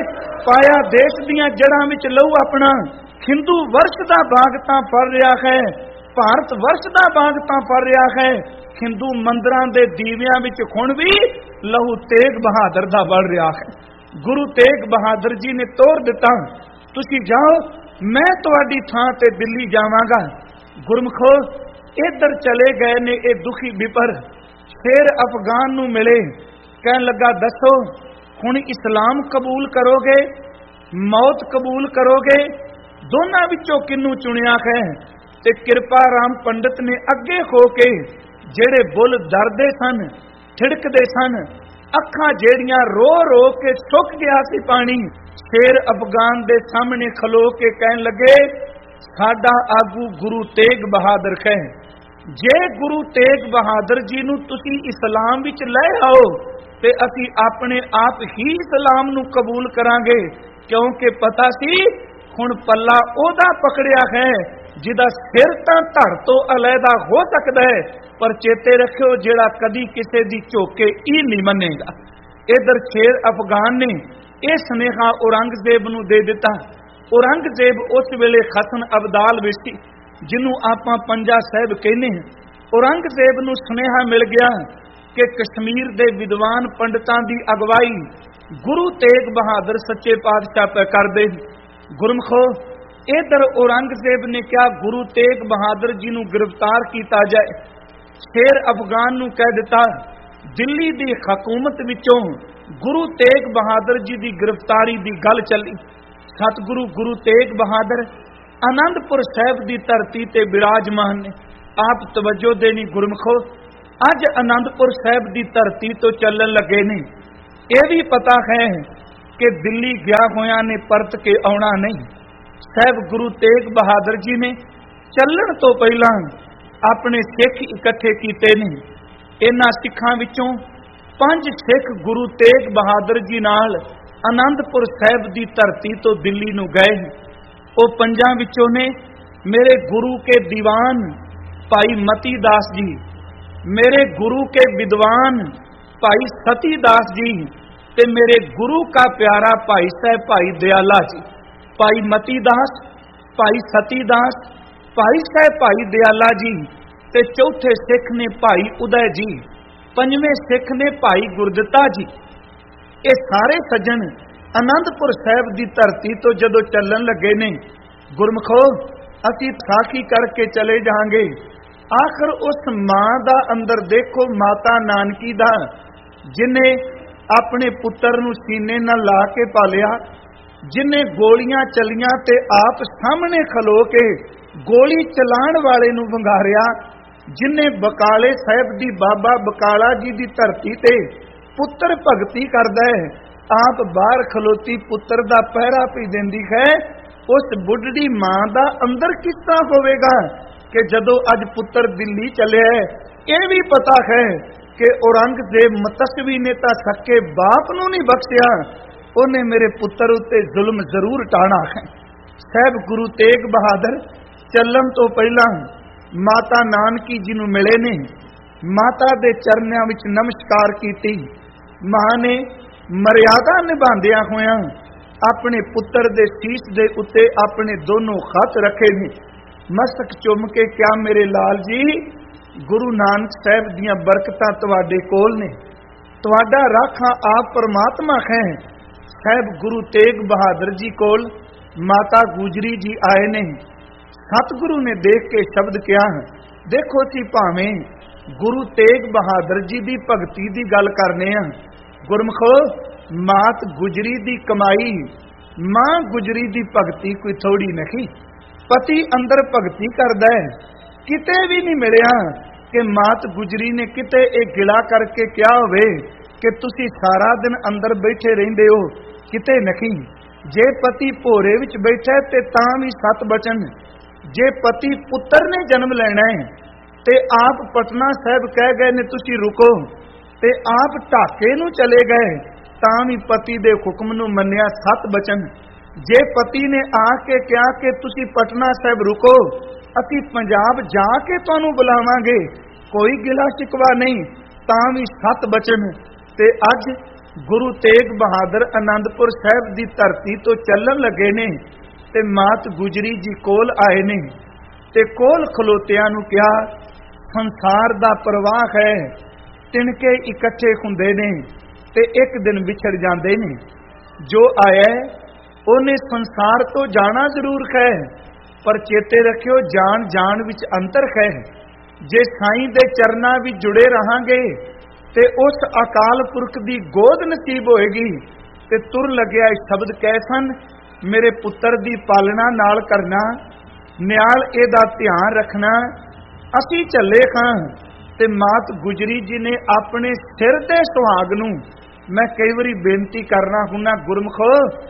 ਪਾਇਆ ਦੇਸ਼ ਦੀਆਂ ਜੜ੍ਹਾਂ ਵਿੱਚ ਲਹੂ ਆਪਣਾ, ਹਿੰਦੂ ਵਰਸ਼ ਦਾ ਬਾਗ ਤਾਂ ਫਲ ਰਿਹਾ ਹੈ, ਭਾਰਤ ਵਰਸ਼ ਦਾ ਬਾਗ ਤਾਂ ਫਲ ਰਿਹਾ ਹੈ, ਹਿੰਦੂ ਮੰਦਰਾਂ ਦੇ ਦੀਵਿਆਂ ਵਿੱਚ ਹੁਣ ਵੀ ਲਹੂ ਤੇਗ ਬਹਾਦਰ ਦਾ ਵਲ ਰਿਹਾ ਹੈ। ਗੁਰੂ ਤੇਗ ਬਹਾਦਰ ਜੀ ਨੇ ਤੋਰ ਦਿੱਤਾ, ਤੁਸੀਂ ਜਾਓ, ਮੈਂ ਤੁਹਾਡੀ ਥਾਂ ਤੇ ਦਿੱਲੀ ਜਾਵਾਂਗਾ। ਗੁਰਮਖੋ ਇੱਧਰ ਚਲੇ ਗਏ ਨੇ ਇਹ ਦੁਖੀ ਵਿਪਰ, ਸ਼ੇਰ ਅਫਗਾਨ ਨੂੰ ਮਿਲੇ, ਕਹਿਣ ਲੱਗਾ ਦੱਸੋ ਹੁਣ ਇਸਲਾਮ ਕਬੂਲ ਕਰੋਗੇ, ਮੌਤ ਕਬੂਲ ਕਰੋਗੇ, ਦੋਨਾਂ ਵਿੱਚੋਂ ਕਿਹਨੂੰ ਚੁਣਿਆ ਹੈ? ਤੇ ਕਿਰਪਾ ਰਾਮ ਪੰਡਤ ਨੇ ਅੱਗੇ ਹੋ ਕੇ, ਜਿਹੜੇ ਬੁੱਲ ਡਰਦੇ ਸਨ, ਠਿੜਕਦੇ ਸਨ, ਅੱਖਾਂ ਜਿਹੜੀਆਂ ਰੋ ਰੋ ਕੇ ਸੁੱਕ ਗਿਆ ਸੀ ਪਾਣੀ, ਸ਼ੇਰ ਅਫਗਾਨ ਦੇ ਸਾਹਮਣੇ ਖਲੋ ਕੇ ਕਹਿਣ ਲੱਗੇ ਸਾਡਾ ਆਗੂ ਗੁਰੂ ਤੇਗ ਬਹਾਦਰ ਹੈ, ਜੇ ਗੁਰੂ ਤੇਗ ਬਹਾਦਰ ਜੀ ਨੂੰ ਤੁਸੀਂ ਇਸਲਾਮ ਵਿੱਚ ਲੈ ਆਓ ਤੇ ਅਸੀਂ ਆਪਣੇ ਆਪ ਹੀ ਇਸਲਾਮ ਨੂੰ ਕਬੂਲ ਕਰਾਂਗੇ, ਕਿਉਂਕਿ ਪਤਾ ਸੀ ਹੁਣ ਪੱਲਾ ਉਹਦਾ ਪਕੜਿਆ ਹੈ ਜਿਹਦਾ ਸਿਰ ਤਾਂ ਧੜ ਤੋਂ ਅਲੱਗਾ ਹੋ ਸਕਦਾ ਹੈ, ਪਰ ਚੇਤੇ ਰੱਖਿਓ ਜਿਹੜਾ ਕਦੀ ਕਿਸੇ ਦੀ ਝੋਕੇ ਹੀ ਨਹੀਂ ਮੰਨੇਗਾ। ਇਧਰ ਸ਼ੇਰ ਅਫਗਾਨ ਨੇ ਇਹ ਸੁਨੇਹਾ ਔਰੰਗਜ਼ੇਬ ਨੂੰ ਦੇ ਦਿੱਤਾ। ਔਰੰਗਜ਼ੇਬ ਉਸ ਵੇਲੇ ਖਸਨ ਅਬਦਾਲ ਵਿੱਚ ਸੀ, ਜਿਹਨੂੰ ਆਪਾਂ ਪੰਜਾ ਸਾਹਿਬ ਕਹਿੰਦੇ ਹਾਂ। ਔਰੰਗਜ਼ੇਬ ਨੂੰ ਸੁਨੇਹਾ ਮਿਲ ਗਿਆ ਕਿ ਕਸ਼ਮੀਰ ਦੇ ਵਿਦਵਾਨ ਪੰਡਤਾਂ ਦੀ ਅਗਵਾਈ ਗੁਰੂ ਤੇਗ ਬਹਾਦਰ ਸੱਚੇ ਪਾਤਸ਼ਾਹ ਪੈ ਕਰਦੇ। ਗੁਰਮਖੋ ਇਧਰ ਔਰੰਗਜ਼ੇਬ ਨੇ ਕਿਹਾ ਗੁਰੂ ਤੇਗ ਬਹਾਦਰ ਜੀ ਨੂੰ ਗ੍ਰਿਫਤਾਰ ਕੀਤਾ ਜਾਏ। ਸ਼ੇਰ ਅਫਗਾਨ ਨੂੰ ਕਹਿ ਦਿੱਤਾ ਦਿੱਲੀ ਦੀ ਹਕੂਮਤ ਵਿੱਚੋਂ ਗੁਰੂ ਤੇਗ ਬਹਾਦਰ ਜੀ ਦੀ ਗ੍ਰਿਫਤਾਰੀ ਦੀ ਗੱਲ ਚੱਲੀ। ਸਤਿਗੁਰੂ ਗੁਰੂ ਤੇਗ ਬਹਾਦਰ ਆਨੰਦਪੁਰ ਸਾਹਿਬ ਦੀ ਧਰਤੀ ਤੇ ਬਿਰਾਜਮਾਨ ਨੇ। ਆਪ ਤਵੱਜੋ ਦੇਣੀ ਗੁਰਮਖੋ, ਅੱਜ ਆਨੰਦਪੁਰ ਸਾਹਿਬ ਦੀ ਧਰਤੀ ਤੋਂ ਚੱਲਣ ਲੱਗੇ ਨੇ। ਇਹ ਵੀ ਪਤਾ ਹੈ ਕਿ ਦਿੱਲੀ ਗਿਆ ਹੋਇਆ ਨੇ ਪਰਤ ਕੇ ਆਉਣਾ ਨਹੀਂ। ਸਾਹਿਬ ਗੁਰੂ ਤੇਗ ਬਹਾਦਰ ਜੀ ਨੇ ਚੱਲਣ ਤੋਂ ਪਹਿਲਾਂ ਆਪਣੇ ਸਿੱਖ ਇਕੱਠੇ ਕੀਤੇ ਨੇ। ਇਹਨਾਂ ਸਿੱਖਾਂ ਵਿੱਚੋਂ ਪੰਜ ਸਿੱਖ ਗੁਰੂ ਤੇਗ ਬਹਾਦਰ ਜੀ ਨਾਲ ਆਨੰਦਪੁਰ ਸਾਹਿਬ ਦੀ ਧਰਤੀ ਤੋਂ ਦਿੱਲੀ ਨੂੰ ਗਏ। ਉਹ ਪੰਜਾਂ ਵਿੱਚੋਂ ਨੇ ਮੇਰੇ ਗੁਰੂ ਕੇ ਦੀਵਾਨ ਭਾਈ ਮਤੀ ਦਾਸ ਜੀ, ਮੇਰੇ ਗੁਰੂ ਕੇ ਵਿਦਵਾਨ ਭਾਈ ਸਤੀ ਦਾਸ ਜੀ ਤੇ ਮੇਰੇ ਗੁਰੂ का प्यारा भाई साहब भाई दयाला जी। भाई मती दास, भाई सती दास, भाई साहब भाई दयाला जी ते चौथे सिख ने भाई उदय जी, पंजवें सिख ने भाई गुरदिता जी। ये सारे सज्जन आनंदपुर साहब की धरती तो जदों चलन लगे ने, गुरमुखो असी साखी करके चले जाएंगे। आखिर उस मां दा अंदर देखो, माता नानकी दा, जिन्हें अपने पुत्र नूं सीने नाल ला के पालिया, जिन्हें गोलियां चलियां ते आप सामने खलो के गोली चलाण वाले नूं वंगारिया, जिन्हें बकाले साहिब दी बाबा बकाला जी दी धरती ते पुत्र भगती करदा है, आप बाहर खलोती पुत्र दा पहरा पी देंदी है। उस बुढ़ड़ी मां दा अंदर किस तरह होवेगा कि जदों अज पुत्र दिल्ली चलिया है। यह भी पता है कि औरंगजेब मतसवी ने तां सके बाप नूं नहीं बख्शिया, उन्हें मेरे पुत्र उत्ते जुल्म जरूर टाणा है। साहब गुरु तेग बहादुर चलन तो पहला माता नानकी जी नूं मिले ने, माता दे चरनिਆਂ विच नमस्कार कीती। मां ने मर्यादा निभांदिया होया अपने पुत्र दे शीश दे उत्ते अपने दोनों हथ रखे ने, मस्तक चुम के क्या मेरे लाल जी गुरु नानक साहब दियां बरकतां तुहाडे कोल ने, तुहाडा राखा आप परमात्मा है। साहब गुरु तेग बहादुर जी कोल माता गुजरी जी आए ने। सतगुरु ने देख के शब्द किया, देखो सी भावें गुरु तेग बहादुर जी दी भगती दी गल करने आ, गुरमुखो मात गुजरी दी कमाई, मां गुजरी दी भगती कोई थोड़ी नहीं। पति अंदर भगती करदा है, किते भी नहीं मिलिया कि मात गुजरी ने किते एक गिला करके क्या होवे कि तुसी सारा दिन अंदर बैठे रहिंदे हो, किते नहीं। जे पति भोरे विच बैठा ते तां भी सत बचन, जे पति पुत्र ने जन्म लेना है ते आप पटना साहब कह गए ने तुसी रुको, ते आप ढाके नूं चले गए तां भी पति दे हुक्म नूं मन्निया, सत बचन। जे पति ने आके कहा कि तुसी पटना साहब रुको, असी पंजाब जाके तुहानूं बुलावांगे, कोई गिला शिकवा नहीं, तां भी सत बचन। ते अज ਗੁਰੂ ਤੇਗ ਬਹਾਦਰ ਆਨੰਦਪੁਰ ਸਾਹਿਬ ਦੀ ਧਰਤੀ ਤੋਂ ਚੱਲਣ ਲੱਗੇ ਨੇ ਤੇ ਮਾਤ ਗੁਜਰੀ ਜੀ ਕੋਲ ਆਏ ਨੇ ਤੇ ਕੋਲ ਖਲੋਤਿਆਂ ਨੂੰ ਕਿਹਾ, ਸੰਸਾਰ ਦਾ ਪ੍ਰਵਾਹ ਹੈ, ਤਿਣਕੇ ਇਕੱਠੇ ਹੁੰਦੇ ਨੇ ਤੇ ਇੱਕ ਦਿਨ ਵਿਛੜ ਜਾਂਦੇ ਨੇ। ਜੋ ਆਇਆ ਉਹਨੇ ਸੰਸਾਰ ਤੋਂ ਜਾਣਾ ਜ਼ਰੂਰ ਹੈ, ਪਰ ਚੇਤੇ ਰੱਖਿਓ ਜਾਣ ਜਾਣ ਵਿੱਚ ਅੰਤਰ ਹੈ। ਜੇ ਸਾਈਂ ਦੇ ਚਰਨਾਂ ਵਿੱਚ ਜੁੜੇ ਰਹਾਂਗੇ ਤੇ ਉਸ ਅਕਾਲ ਪੁਰਖ ਦੀ ਗੋਦ ਨਸੀਬ ਹੋਏਗੀ। ਤੇ ਤੁਰ ਲੱਗਿਆ ਇਹ ਸ਼ਬਦ ਕਹਿ ਸਨ, ਮੇਰੇ ਪੁੱਤਰ ਦੀ ਪਾਲਣਾ ਨਾਲ ਕਰਨਾ, ਨਿਆਲ ਇਹਦਾ ਧਿਆਨ ਰੱਖਣਾ। ਅਸੀਂ ਚੱਲੇ ਖਾਂ ਤੇ ਮਾਤ ਗੁਜਰੀ ਜੀ ਨੇ ਆਪਣੇ ਸਿਰ ਤੇ ਸੁਹਾਗ ਨੂੰ, ਮੈਂ ਕਈ ਵਾਰੀ ਬੇਨਤੀ ਕਰਨਾ ਹੁੰਨਾ ਗੁਰਮਖੋ,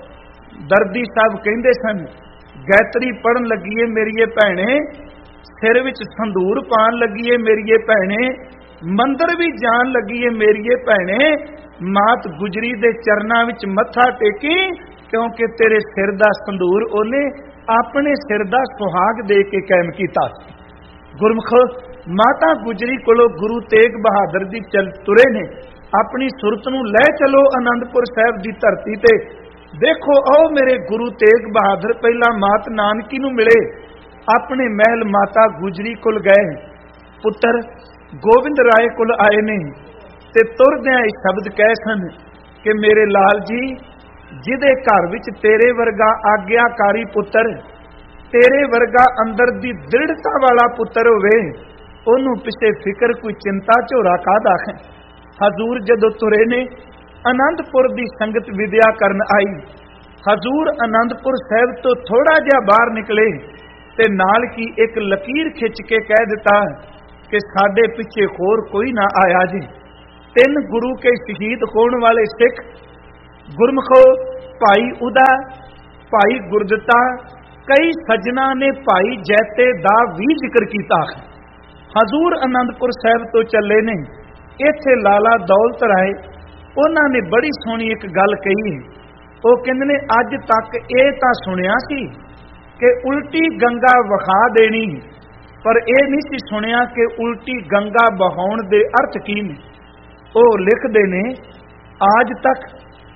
ਦਰਦੀ ਸਾਹਿਬ ਕਹਿੰਦੇ ਸਨ, ਗਾਇਤਰੀ ਪੜਨ ਲੱਗੀਏ ਮੇਰੀਏ ਭੈਣੇ, ਸਿਰ ਵਿੱਚ ਸੰਧੂਰ ਪਾਣ ਲੱਗੀਏ ਮੇਰੀਏ ਭੈਣੇ, ਮੰਦਰ ਵੀ ਜਾਣ ਲੱਗੀਏ ਮੇਰੀਏ ਭੈਣੇ, ਮਾਤ ਗੁਜਰੀ ਦੇ ਚਰਨਾਂ ਵਿੱਚ ਮੱਥਾ ਟੇਕੀ, ਕਿਉਂਕਿ ਤੇਰੇ ਸਿਰ ਦਾ ਸੰਧੂਰ ਉਹਨੇ ਆਪਣੇ ਸਿਰ ਦਾ ਸੁਹਾਗ ਦੇ ਕੇ ਕਾਇਮ ਕੀਤਾ। ਗੁਰਮੁਖ ਮਾਤਾ ਗੁਜਰੀ ਕੋਲੋਂ ਗੁਰੂ ਤੇਗ ਬਹਾਦਰ ਦੀ ਚੱਲ ਤੁਰੇ ਨੇ, ਆਪਣੀ ਸੁਰਤ ਨੂੰ ਲੈ ਚਲੋ ਆਨੰਦਪੁਰ ਸਾਹਿਬ ਦੀ ਧਰਤੀ ਤੇ। ਦੇਖੋ ਆਓ ਮੇਰੇ ਗੁਰੂ ਤੇਗ ਬਹਾਦਰ ਪਹਿਲਾਂ ਮਾਤ ਨਾਨਕੀ ਨੂੰ ਮਿਲੇ, ਆਪਣੇ ਮਹਿਲ ਮਾਤਾ ਗੁਜਰੀ ਕੋਲ ਗਏ, ਪੁੱਤਰ ਗੋਬਿੰਦ ਰਾਏ ਕੋਲ ਆਏ ਨੇ ਤੇ ਤੁਰਦਿਆਂ ਇਹ ਸ਼ਬਦ ਕਹਿ ਸਨ ਕਿ ਮੇਰੇ ਲਾਲ ਜੀ, ਜਿਹਦੇ ਘਰ ਵਿੱਚ ਤੇਰੇ ਵਰਗਾ ਆਗਿਆਕਾਰੀ ਪੁੱਤਰ, ਤੇਰੇ ਵਰਗਾ ਅੰਦਰ ਦੀ ਦ੍ਰਿੜਤਾ ਵਾਲਾ ਪੁੱਤਰ ਹੋਵੇ, ਉਹਨੂੰ ਪਿੱਛੇ ਫਿਕਰ ਕੋਈ ਚਿੰਤਾ ਝੋਰਾ ਕਾਹਦਾ ਹੈ। ਹਜ਼ੂਰ ਜਦੋਂ ਤੁਰੇ ਨੇ, ਆਨੰਦਪੁਰ ਦੀ ਸੰਗਤ ਵਿਦਿਆ ਕਰਨ ਆਈ। ਹਜ਼ੂਰ ਆਨੰਦਪੁਰ ਸਾਹਿਬ ਤੋਂ ਥੋੜਾ ਜਿਹਾ ਬਾਹਰ ਨਿਕਲੇ ਤੇ ਨਾਲ ਕੀ ਇੱਕ ਲਕੀਰ ਖਿੱਚ ਕੇ ਕਹਿ ਦਿੱਤਾ ਕਿ ਸਾਡੇ ਪਿੱਛੇ ਹੋਰ ਕੋਈ ਨਾ ਆਇਆ ਜੀ। ਤਿੰਨ ਗੁਰੂ ਕੇ ਸ਼ਹੀਦ ਹੋਣ ਵਾਲੇ ਸਿੱਖ ਗੁਰਮਖੋ, ਭਾਈ ਉਦਾ, ਭਾਈ ਗੁਰਦਿੱਤਾ, ਕਈ ਸੱਜਣਾ ਨੇ ਭਾਈ ਜੈਤੇ ਦਾ ਵੀ ਜ਼ਿਕਰ ਕੀਤਾ ਹੈ। ਹਜ਼ੂਰ ਆਨੰਦਪੁਰ ਸਾਹਿਬ ਤੋਂ ਚੱਲੇ ਨੇ, ਇੱਥੇ ਲਾਲਾ ਦੌਲਤ ਰਾਏ ਉਹਨਾਂ ਨੇ ਬੜੀ ਸੋਹਣੀ ਇੱਕ ਗੱਲ ਕਹੀ। ਉਹ ਕਹਿੰਦੇ ਨੇ, ਅੱਜ ਤੱਕ ਇਹ ਤਾਂ ਸੁਣਿਆ ਸੀ ਕਿ ਉਲਟੀ ਗੰਗਾ ਵਹਾ ਦੇਣੀ, ਪਰ ਇਹ ਨਹੀਂ ਸੀ ਸੁਣਿਆ ਕਿ ਉਲਟੀ ਗੰਗਾ ਬਹਾਉਣ ਦੇ ਅਰਥ ਕੀ ਨੇ। ਉਹ ਲਿਖਦੇ ਨੇ, आज तक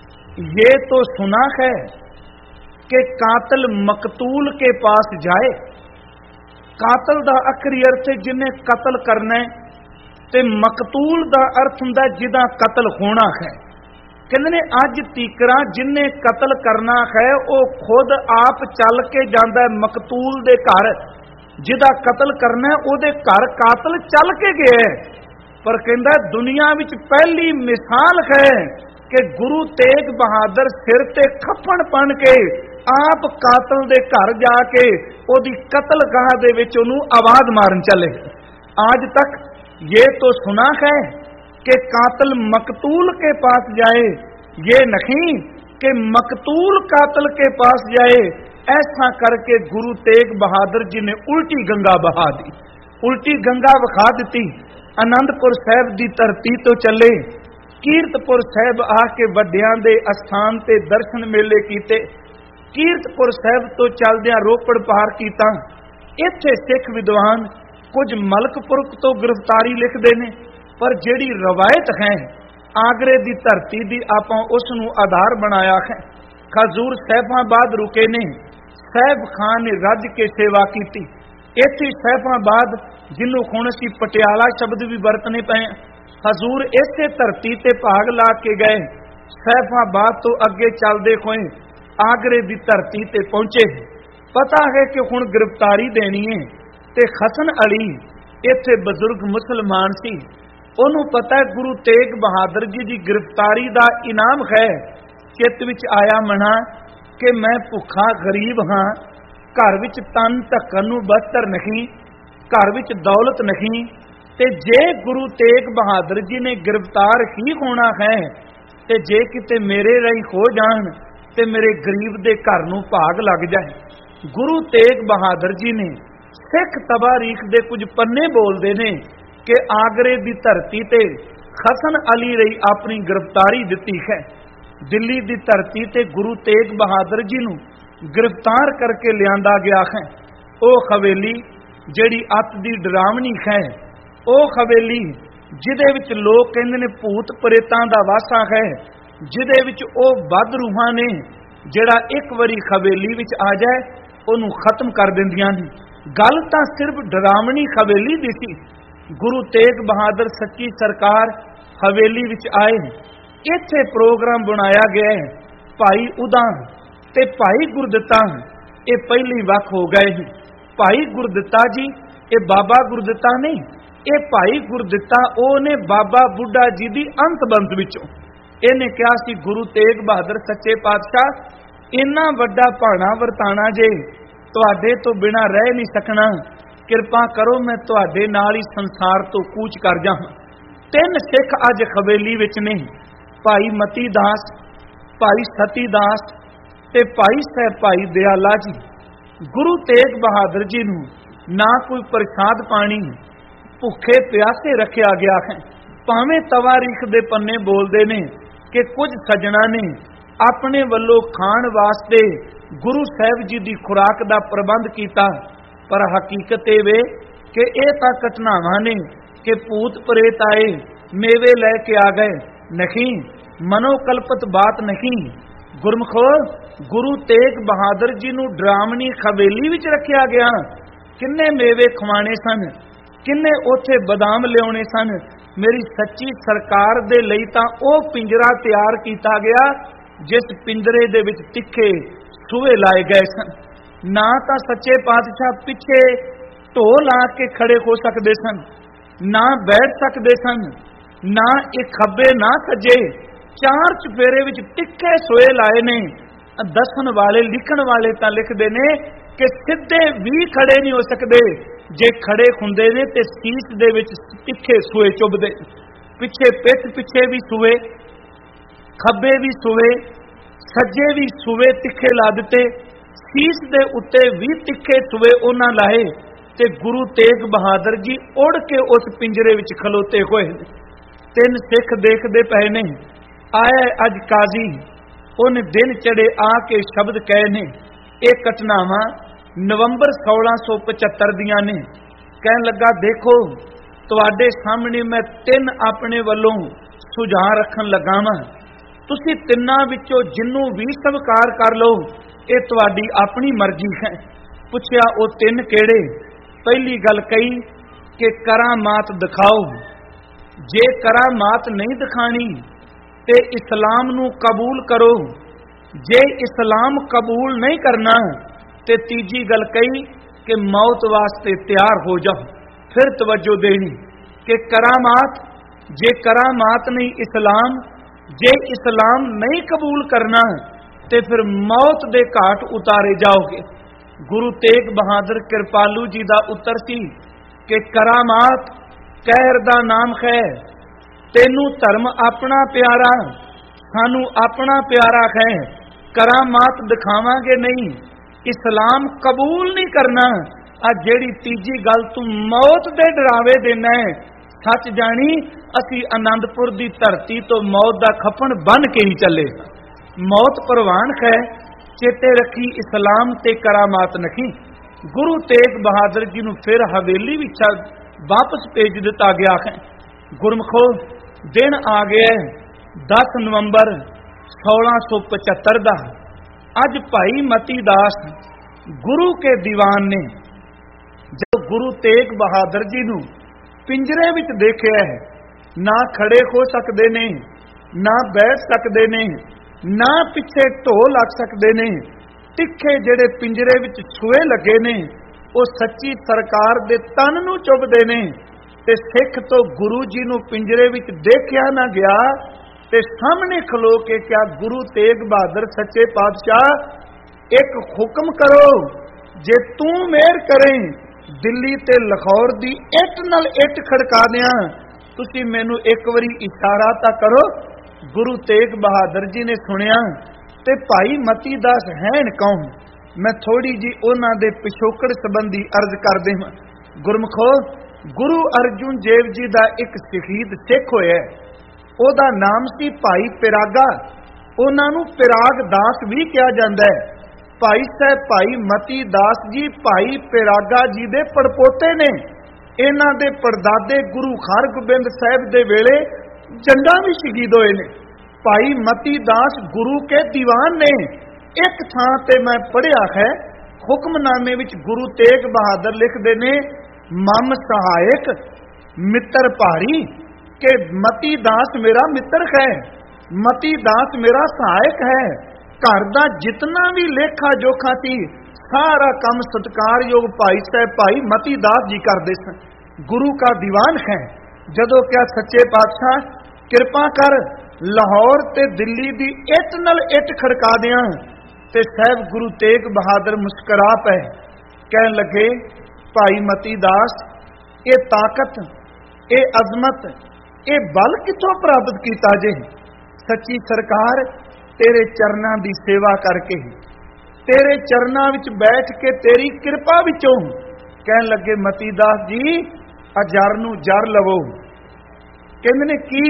ये तो सुना है कि कातिल मकतूल के पास जाए। कातिल दा आखरी अर्थ जिन्हें कतल करना है, ते मकतूल दा अर्थ हुंदा जिदा कतल होना है। कहते ने अज तीकरा जिन्हें कतल करना है वो खुद आप चल के जांदा है मकतूल दे घर, जिदा कतल करना है ओदे घर कातिल चल के गया है। पर कहंदा दुनिया विच पहली मिसाल है कि गुरु तेग बहादुर सिर ते खप्पण पन के आप कातिल दे घर जाके ओदी कतलगाह दे विच ओनू आवाज मारन चले। आज तक ये तो सुना है कि कातिल मकतूल के पास जाए, ये नहीं कि मकतूल कातिल के पास जाए। ऐसा करके गुरु तेग बहादुर जी ने उल्टी गंगा बहा दी, उल्टी गंगा विखा दी। आनंदपुर साहब की धरती तो चले, कीरतपुर साहब आके वड्डियां दे अस्थान ते दर्शन मेले कीते। कीरतपुर साहब तो चलदियां रोपड़ पार कीता। इत्थे सिख विद्वान कुछ मलकपुर तो गिरफ्तारी लिखते हैं, पर जिहड़ी रवायत है आगरे की धरती की आपां उस नूं आधार बनाया है। खजूर सैफाबाद रुके ने, सैफ खान ने रज के सेवा की। इत्थे सैफाबाद जिन्हों हुण असीं पटियाला शब्द भी वरतने पे, हजूर इसे धरती ते भाग ला के गए। सैफाबाद तो अगे चलते हुए आगरे की धरती ते पहुंचे। पता है कि हुण गिरफ्तारी देनी है, ते हसन अली इत्थे बजुर्ग मुसलमान सी, ओनू पता है गुरु तेग बहादुर जी की गिरफ्तारी का इनाम है। चित विच आया मना कि मैं भुखा गरीब हाँ, घर विच तन ढकन नूं बस्तर नहीं, घर विच दौलत नहीं, ते जे गुरु तेग बहादुर जी ने गिरफ्तार ही होना है, ते जे किते मेरे रही हो जान ते मेरे गरीब दे घर नूं भाग लग जाए। गुरु तेग बहादुर जी ने सिख तबारीख दे कुछ पन्ने बोलते ने कि आगरे की धरती ते हसन अली रही अपनी गिरफ्तारी दी है। दिल्ली की धरती ते गुरु तेग बहादुर जी नूं गिरफ्तार करके लियांदा गया है। ओ हवेली जिहड़ी अत दी डरावनी है, ओ हवेली जिहदे विच लोग कहंदे ने भूत प्रेतां दा वासा है, ਜਿਹਦੇ ਵਿੱਚ ਉਹ ਵੱਧ ਰੂਹਾਂ ਨੇ ਜਿਹੜਾ ਇੱਕ ਵਾਰੀ ਹਵੇਲੀ ਵਿੱਚ ਆ ਜਾਏ ਉਹਨੂੰ ਖਤਮ ਕਰ ਦਿੰਦੀਆਂ ਨੇ। ਗੱਲ ਤਾਂ ਸਿਰਫ ਡਰਾਵਣੀ ਹਵੇਲੀ ਦੀ ਸੀ। ਗੁਰੂ ਤੇਗ ਬਹਾਦਰ ਸੱਚੀ ਸਰਕਾਰ ਹਵੇਲੀ ਵਿੱਚ ਆਏ। ਇੱਥੇ ਪ੍ਰੋਗਰਾਮ ਬਣਾਇਆ ਗਿਆ ਹੈ। ਭਾਈ ਉਦਾਂ ਤੇ ਭਾਈ ਗੁਰਦਿੱਤਾ ਇਹ ਪਹਿਲੀ ਵੱਖ ਹੋ ਗਏ ਨੇ। ਭਾਈ ਗੁਰਦਿੱਤਾ ਜੀ ਇਹ ਬਾਬਾ ਗੁਰਦਿੱਤਾ ਨਹੀਂ, ਇਹ ਭਾਈ ਗੁਰਦਿੱਤਾ ਉਹ ਨੇ ਬਾਬਾ ਬੁੱਢਾ ਜੀ ਦੀ ਅੰਤਬੰਦ ਵਿੱਚੋਂ। ਇਹਨੇ ਕਿਹਾ ਸੀ ਗੁਰੂ ਤੇਗ ਬਹਾਦਰ ਸੱਚੇ ਪਾਤਸ਼ਾਹ ਇੰਨਾ ਵੱਡਾ ਭਾਣਾ ਵਰਤਾਣਾ ਜੇ ਤੁਹਾਡੇ ਤੋਂ ਬਿਨਾਂ ਰਹਿ ਨਹੀਂ ਸਕਣਾ, ਕਿਰਪਾ ਕਰੋ ਮੈਂ ਤੁਹਾਡੇ ਨਾਲ ਹੀ ਸੰਸਾਰ ਤੋਂ ਕੂਚ ਕਰ ਜਾਵਾਂ। ਤਿੰਨ ਸਿੱਖ ਅੱਜ ਹਵੇਲੀ ਵਿੱਚ ਨੇ, ਭਾਈ ਮਤੀ ਦਾਸ, ਭਾਈ ਸਤੀ ਦਾਸ ਤੇ ਭਾਈ ਸਾਹਿਬ ਭਾਈ ਦਿਆਲਾ ਜੀ। ਗੁਰੂ ਤੇਗ ਬਹਾਦਰ ਜੀ ਨੂੰ ਨਾ ਕੋਈ ਪ੍ਰਸ਼ਾਦ ਪਾਣੀ, ਭੁੱਖੇ ਪਿਆਸੇ ਰੱਖਿਆ ਗਿਆ ਹੈ। ਭਾਵੇਂ ਤਵਾਰੀਖ ਦੇ ਪੰਨੇ ਬੋਲਦੇ ਨੇ ਕਿ ਕੁਝ ਸੱਜਣਾ ਨੇ ਆਪਣੇ ਵੱਲੋਂ ਖਾਣ ਵਾਸਤੇ ਗੁਰੂ ਸਾਹਿਬ ਜੀ ਦੀ ਖੁਰਾਕ ਦਾ ਪ੍ਰਬੰਧ ਕੀਤਾ, ਪਰ ਹਕੀਕਤ ਇਹ ਵੇ ਕਿ ਇਹ ਤਾਂ ਘਟਨਾਵਾਂ ਨੇ ਕਿ ਭੂਤ ਪ੍ਰੇਤ ਆਏ ਮੇਵੇ ਲੈ ਕੇ ਆ ਗਏ। ਨਹੀਂ, ਮਨੋਕਲਪਤ ਬਾਤ ਨਹੀਂ। ਗੁਰਮਖੋ ਗੁਰੂ ਤੇਗ ਬਹਾਦਰ ਜੀ ਨੂੰ ਡਰਾਮਣੀ ਹਵੇਲੀ ਵਿੱਚ ਰੱਖਿਆ ਗਿਆ। ਕਿੰਨੇ ਮੇਵੇ ਖਵਾਣੇ ਸਨ, ਕਿੰਨੇ ਉੱਥੇ ਬਦਾਮ ਲਿਆਉਣੇ ਸਨ। ਮੇਰੀ ਸੱਚੀ ਸਰਕਾਰ ਦੇ ਲਈ ਤਾਂ ਉਹ ਪਿੰਜਰਾ ਤਿਆਰ ਕੀਤਾ ਗਿਆ ਜਿਸ ਪਿੰਜਰੇ ਦੇ ਵਿੱਚ ਤਿੱਖੇ ਸੂਏ ਲਾਏ ਗਏ ਸਨ। ਨਾ ਤਾਂ ਸੱਚੇ ਪਾਤਸ਼ਾਹ ਪਿੱਛੇ ਢੋ ਲਾ ਕੇ ਖੜੇ ਹੋ ਸਕਦੇ ਸਨ, ਨਾ ਬੈਠ ਸਕਦੇ ਸਨ, ਨਾ ਇਹ ਖੱਬੇ ਨਾ ਸੱਜੇ, ਚਾਰ ਚੁਫੇਰੇ ਵਿੱਚ ਤਿੱਖੇ ਸੂਏ ਲਾਏ ਨੇ। ਦੱਸਣ ਵਾਲੇ ਲਿਖਣ ਵਾਲੇ ਤਾਂ ਲਿਖਦੇ ਨੇ ਕਿ ਸਿੱਧੇ ਵੀ ਖੜੇ ਨਹੀਂ ਹੋ ਸਕਦੇ, ਜੇ ਖੜੇ ਹੁੰਦੇ ਨੇ ਤੇ ਸੀਸ ਦੇ ਵਿੱਚ ਤਿੱਖੇ ਸੂਏ ਚੁੱਭਦੇ। ਪਿੱਛੇ ਪਿੱਠ ਪਿੱਛੇ ਵੀ ਸੂਏ, ਖੱਬੇ ਵੀ ਸੂਏ, ਸੱਜੇ ਵੀ ਸੂਏ ਤਿੱਖੇ ਲਾ ਦਿੱਤੇ, ਸੀਸ ਦੇ ਉੱਤੇ ਵੀ ਤਿੱਖੇ ਸੂਏ ਉਹਨਾਂ ਲਾਏ ਤੇ ਗੁਰੂ ਤੇਗ ਬਹਾਦਰ ਜੀ ਉੜ ਕੇ ਉਸ ਪਿੰਜਰੇ ਵਿੱਚ ਖਲੋਤੇ ਹੋਏ। ਤਿੰਨ ਸਿੱਖ ਦੇਖਦੇ ਪਏ ਨੇ। ਆਇਆ ਅੱਜ ਕਾਜ਼ੀ, ਉਹਨੇ ਦਿਨ ਚੜੇ ਆ ਕੇ ਸ਼ਬਦ ਕਹੇ ਨੇ। ਇਹ ਘਟਨਾਵਾਂ ਨਵੰਬਰ ਸੋਲਾਂ ਸੌ ਪਚੱਤਰ ਦੀਆਂ ਨੇ। ਕਹਿਣ ਲੱਗਾ ਦੇਖੋ ਤੁਹਾਡੇ ਸਾਹਮਣੇ ਮੈਂ ਤਿੰਨ ਆਪਣੇ ਵੱਲੋਂ ਸੁਝਾਅ ਰੱਖਣ ਲੱਗਾ ਵਾਂ, ਤੁਸੀਂ ਤਿੰਨਾਂ ਵਿੱਚੋਂ ਜਿੰਨੂੰ ਵੀ ਸਵੀਕਾਰ ਕਰ ਲਓ, ਇਹ ਤੁਹਾਡੀ ਆਪਣੀ ਮਰਜ਼ੀ ਹੈ। ਪੁੱਛਿਆ ਉਹ ਤਿੰਨ ਕਿਹੜੇ? ਪਹਿਲੀ ਗੱਲ ਕਹੀ ਕਿ ਕਰਾਮਾਤ ਦਿਖਾਓ। ਜੇ ਕਰਾਮਾਤ ਨਹੀਂ ਦਿਖਾਣੀ ਤੇ ਇਸਲਾਮ ਨੂੰ ਕਬੂਲ ਕਰੋ, ਜੇ ਇਸਲਾਮ ਕਬੂਲ ਨਹੀਂ ਕਰਨਾ ਤੇ ਤੀਜੀ ਗੱਲ ਕਹੀ ਕਿ ਮੌਤ ਵਾਸਤੇ ਤਿਆਰ ਹੋ ਜਾਓ। ਫਿਰ ਤਵੱਜੋ ਦੇਣੀ ਕਿ ਕਰਾਮਾਤ, ਜੇ ਕਰਾਮਾਤ ਨਹੀਂ ਇਸਲਾਮ, ਜੇ ਇਸਲਾਮ ਨਹੀਂ ਕਬੂਲ ਕਰਨਾ ਤੇ ਫਿਰ ਮੌਤ ਦੇ ਘਾਟ ਉਤਾਰੇ ਜਾਓਗੇ। ਗੁਰੂ ਤੇਗ ਬਹਾਦਰ ਕਿਰਪਾਲੂ ਜੀ ਦਾ ਉੱਤਰ ਸੀ ਕਿ ਕਰਾਮਾਤ ਕਹਿਰ ਦਾ ਨਾਮ ਹੈ। ਤੈਨੂੰ ਧਰਮ ਆਪਣਾ ਪਿਆਰਾ, ਸਾਨੂੰ ਆਪਣਾ ਪਿਆਰਾ ਹੈ। ਕਰਾਮਾਤ ਦਿਖਾਵਾਂਗੇ ਨਹੀਂ, ਇਸਲਾਮ ਕਬੂਲ ਨਹੀਂ ਕਰਨਾ। ਆ ਜਿਹੜੀ ਤੀਜੀ ਗੱਲ ਤੂੰ ਮੌਤ ਦੇ ਡਰਾਵੇ ਦੇਣਾ ਹੈ, ਸੱਚ ਜਾਣੀ ਅਸੀਂ ਆਨੰਦਪੁਰ ਦੀ ਧਰਤੀ ਤੋਂ ਮੌਤ ਦਾ ਖੱਪਣ ਬੰਨ ਕੇ ਹੀ ਚੱਲੇ। ਮੌਤ ਪ੍ਰਵਾਨ ਹੈ, ਚੇਤੇ ਰੱਖੀ ਇਸਲਾਮ ਤੇ ਕਰਾਮਾਤ ਨਹੀਂ। ਗੁਰੂ ਤੇਗ ਬਹਾਦਰ ਜੀ ਨੂੰ ਫਿਰ ਹਵੇਲੀ ਵਿੱਚ ਵਾਪਸ ਭੇਜ ਦਿੱਤਾ ਗਿਆ ਹੈ। ਗੁਰਮਖੋ ਦਿਨ ਆ ਗਿਆ ਦਸ ਨਵੰਬਰ ਸੋਲਾਂ ਸੌ ਪਚੱਤਰ ਦਾ। ਅੱਜ ਭਾਈ ਮਤੀ ਦਾਸ ਗੁਰੂ ਕੇ ਦੀਵਾਨ ਨੇ ਜਦੋਂ ਗੁਰੂ ਤੇਗ ਬਹਾਦਰ ਜੀ ਨੂੰ ਪਿੰਜਰੇ ਵਿੱਚ ਦੇਖਿਆ ਹੈ, ਨਾ ਖੜੇ ਹੋ ਸਕਦੇ ਨੇ, ਨਾ ਬੈਠ ਸਕਦੇ ਨੇ, ਨਾ ਪਿੱਛੇ ਢੋ ਲੱਗ ਸਕਦੇ ਨੇ। ਤਿੱਖੇ ਜਿਹੜੇ ਪਿੰਜਰੇ ਵਿੱਚ ਸੂਏ ਲੱਗੇ ਨੇ ਉਹ ਸੱਚੀ ਸਰਕਾਰ ਦੇ ਤਨ ਨੂੰ ਚੁੱਭਦੇ ਨੇ ਤੇ ਸਿੱਖ ਤੋਂ ਗੁਰੂ ਜੀ ਨੂੰ ਪਿੰਜਰੇ ਵਿੱਚ ਦੇਖਿਆ ਨਾ ਗਿਆ ਤੇ ਸਾਹਮਣੇ ਖਲੋ ਕੇ ਕਿਹਾ ਗੁਰੂ ਤੇਗ ਬਹਾਦਰ ਸੱਚੇ ਪਾਤਸ਼ਾਹ ਇੱਕ ਹੁਕਮ ਕਰੋ, ਜੇ ਤੂੰ ਮਿਹਰ ਕਰੇ ਦਿੱਲੀ ਤੇ ਲਾਹੌਰ ਦੀ ਇੱਟ ਨਾਲ ਇੱਟ ਖੜਕਾ ਦਿਆਂ, ਤੁਸੀਂ ਮੈਨੂੰ ਇੱਕ ਵਾਰੀ ਇਸ਼ਾਰਾ ਤਾਂ ਕਰੋ। ਗੁਰੂ ਤੇਗ ਬਹਾਦਰ ਜੀ ਨੇ ਸੁਣਿਆ ਤੇ ਭਾਈ ਮਤੀ ਦਾਸ ਹੈਨ ਕੌਣ, ਮੈਂ ਥੋੜੀ ਜੀ ਉਹਨਾਂ ਦੇ ਪਿਛੋਕੜ ਸੰਬੰਧੀ ਅਰਜ਼ ਕਰਦੇ ਹਾਂ। ਗੁਰਮਖੋ ਗੁਰੂ ਅਰਜੁਨ ਦੇਵ ਜੀ ਦਾ ਇੱਕ ਸ਼ਹੀਦ ਸਿੱਖ ਹੋਇਆ, ਉਹਦਾ ਨਾਮ ਸੀ ਭਾਈ ਪਿਰਾਗਾ। ਉਹਨਾਂ ਨੂੰ ਪਿਰਾਗ ਦਾਸ ਵੀ ਕਿਹਾ ਜਾਂਦਾ ਹੈ। ਭਾਈ ਸਾਹਿਬ ਭਾਈ ਮਤੀ ਦਾਸ ਜੀ ਭਾਈ ਪਿਰਾਗਾ ਜੀ ਦੇ ਪੜਪੋਤੇ ਨੇ। ਇਹਨਾਂ ਦੇ ਪੜਦਾਦੇ ਗੁਰੂ ਹਰਗੋਬਿੰਦ ਸਾਹਿਬ ਦੇ ਵੇਲੇ ਜੰਗਾਂ ਵੀ ਸ਼ਹੀਦ ਹੋਏ ਨੇ। ਭਾਈ ਮਤੀ ਦਾਸ ਗੁਰੂ ਕੇ ਦੀਵਾਨ ਨੇ। ਇੱਕ ਥਾਂ ਤੇ ਮੈਂ ਪੜ੍ਹਿਆ ਹੈ, ਹੁਕਮਨਾਮੇ ਵਿੱਚ ਗੁਰੂ ਤੇਗ ਬਹਾਦਰ ਲਿਖਦੇ ਨੇ, ਮਮ ਸਹਾਇਕ ਮਿੱਤਰ ਭਾਰੀ, ਕਿ ਮਤੀ ਦਾਸ ਮੇਰਾ ਮਿੱਤਰ ਹੈ, ਮਤੀ ਦਾਸ ਮੇਰਾ ਸਹਾਇਕ ਹੈ। ਘਰ ਦਾ ਜਿਤਨਾ ਵੀ ਲੇਖਾ ਜੋਖਾ ਸੀ ਸਾਰਾ ਕੰਮ ਸਤਿਕਾਰਯੋਗ ਭਾਈ ਸਾਹਿਬ ਭਾਈ ਮਤੀ ਦਾਸ ਜੀ ਕਰਦੇ ਸਨ। ਗੁਰੂ ਕਾ ਦੀਵਾਨ ਹੈ। ਜਦੋਂ ਕਿਹਾ ਸੱਚੇ ਪਾਤਸ਼ਾਹ ਕਿਰਪਾ ਕਰ ਲਾਹੌਰ ਤੇ ਦਿੱਲੀ ਦੀ ਇੱਟ ਨਾਲ ਇੱਟ ਖੜਕਾ ਦਿਆਂ, ਤੇ ਸਾਹਿਬ ਗੁਰੂ ਤੇਗ ਬਹਾਦਰ ਮੁਸਕਰਾ ਪਏ, ਕਹਿਣ ਲੱਗੇ ਭਾਈ ਮਤੀ ਦਾਸ ਇਹ ਤਾਕਤ, ਇਹ ਅਜ਼ਮਤ, ਇਹ ਬਲ ਕਿੱਥੋਂ ਪ੍ਰਾਪਤ ਕੀਤਾ ਜੇ? ਸੱਚੀ ਸਰਕਾਰ ਤੇਰੇ ਚਰਨਾਂ ਦੀ ਸੇਵਾ ਕਰਕੇ, ਤੇਰੇ ਚਰਨਾਂ ਵਿੱਚ ਬੈਠ ਕੇ ਤੇਰੀ ਕਿਰਪਾ ਵਿੱਚੋਂ। ਕਹਿਣ ਲੱਗੇ ਮਤੀ ਦਾਸ ਜੀ ਅਜਰ ਨੂੰ ਜਰ ਲਵੋ। ਕਹਿੰਦੇ ਨੇ ਕੀ?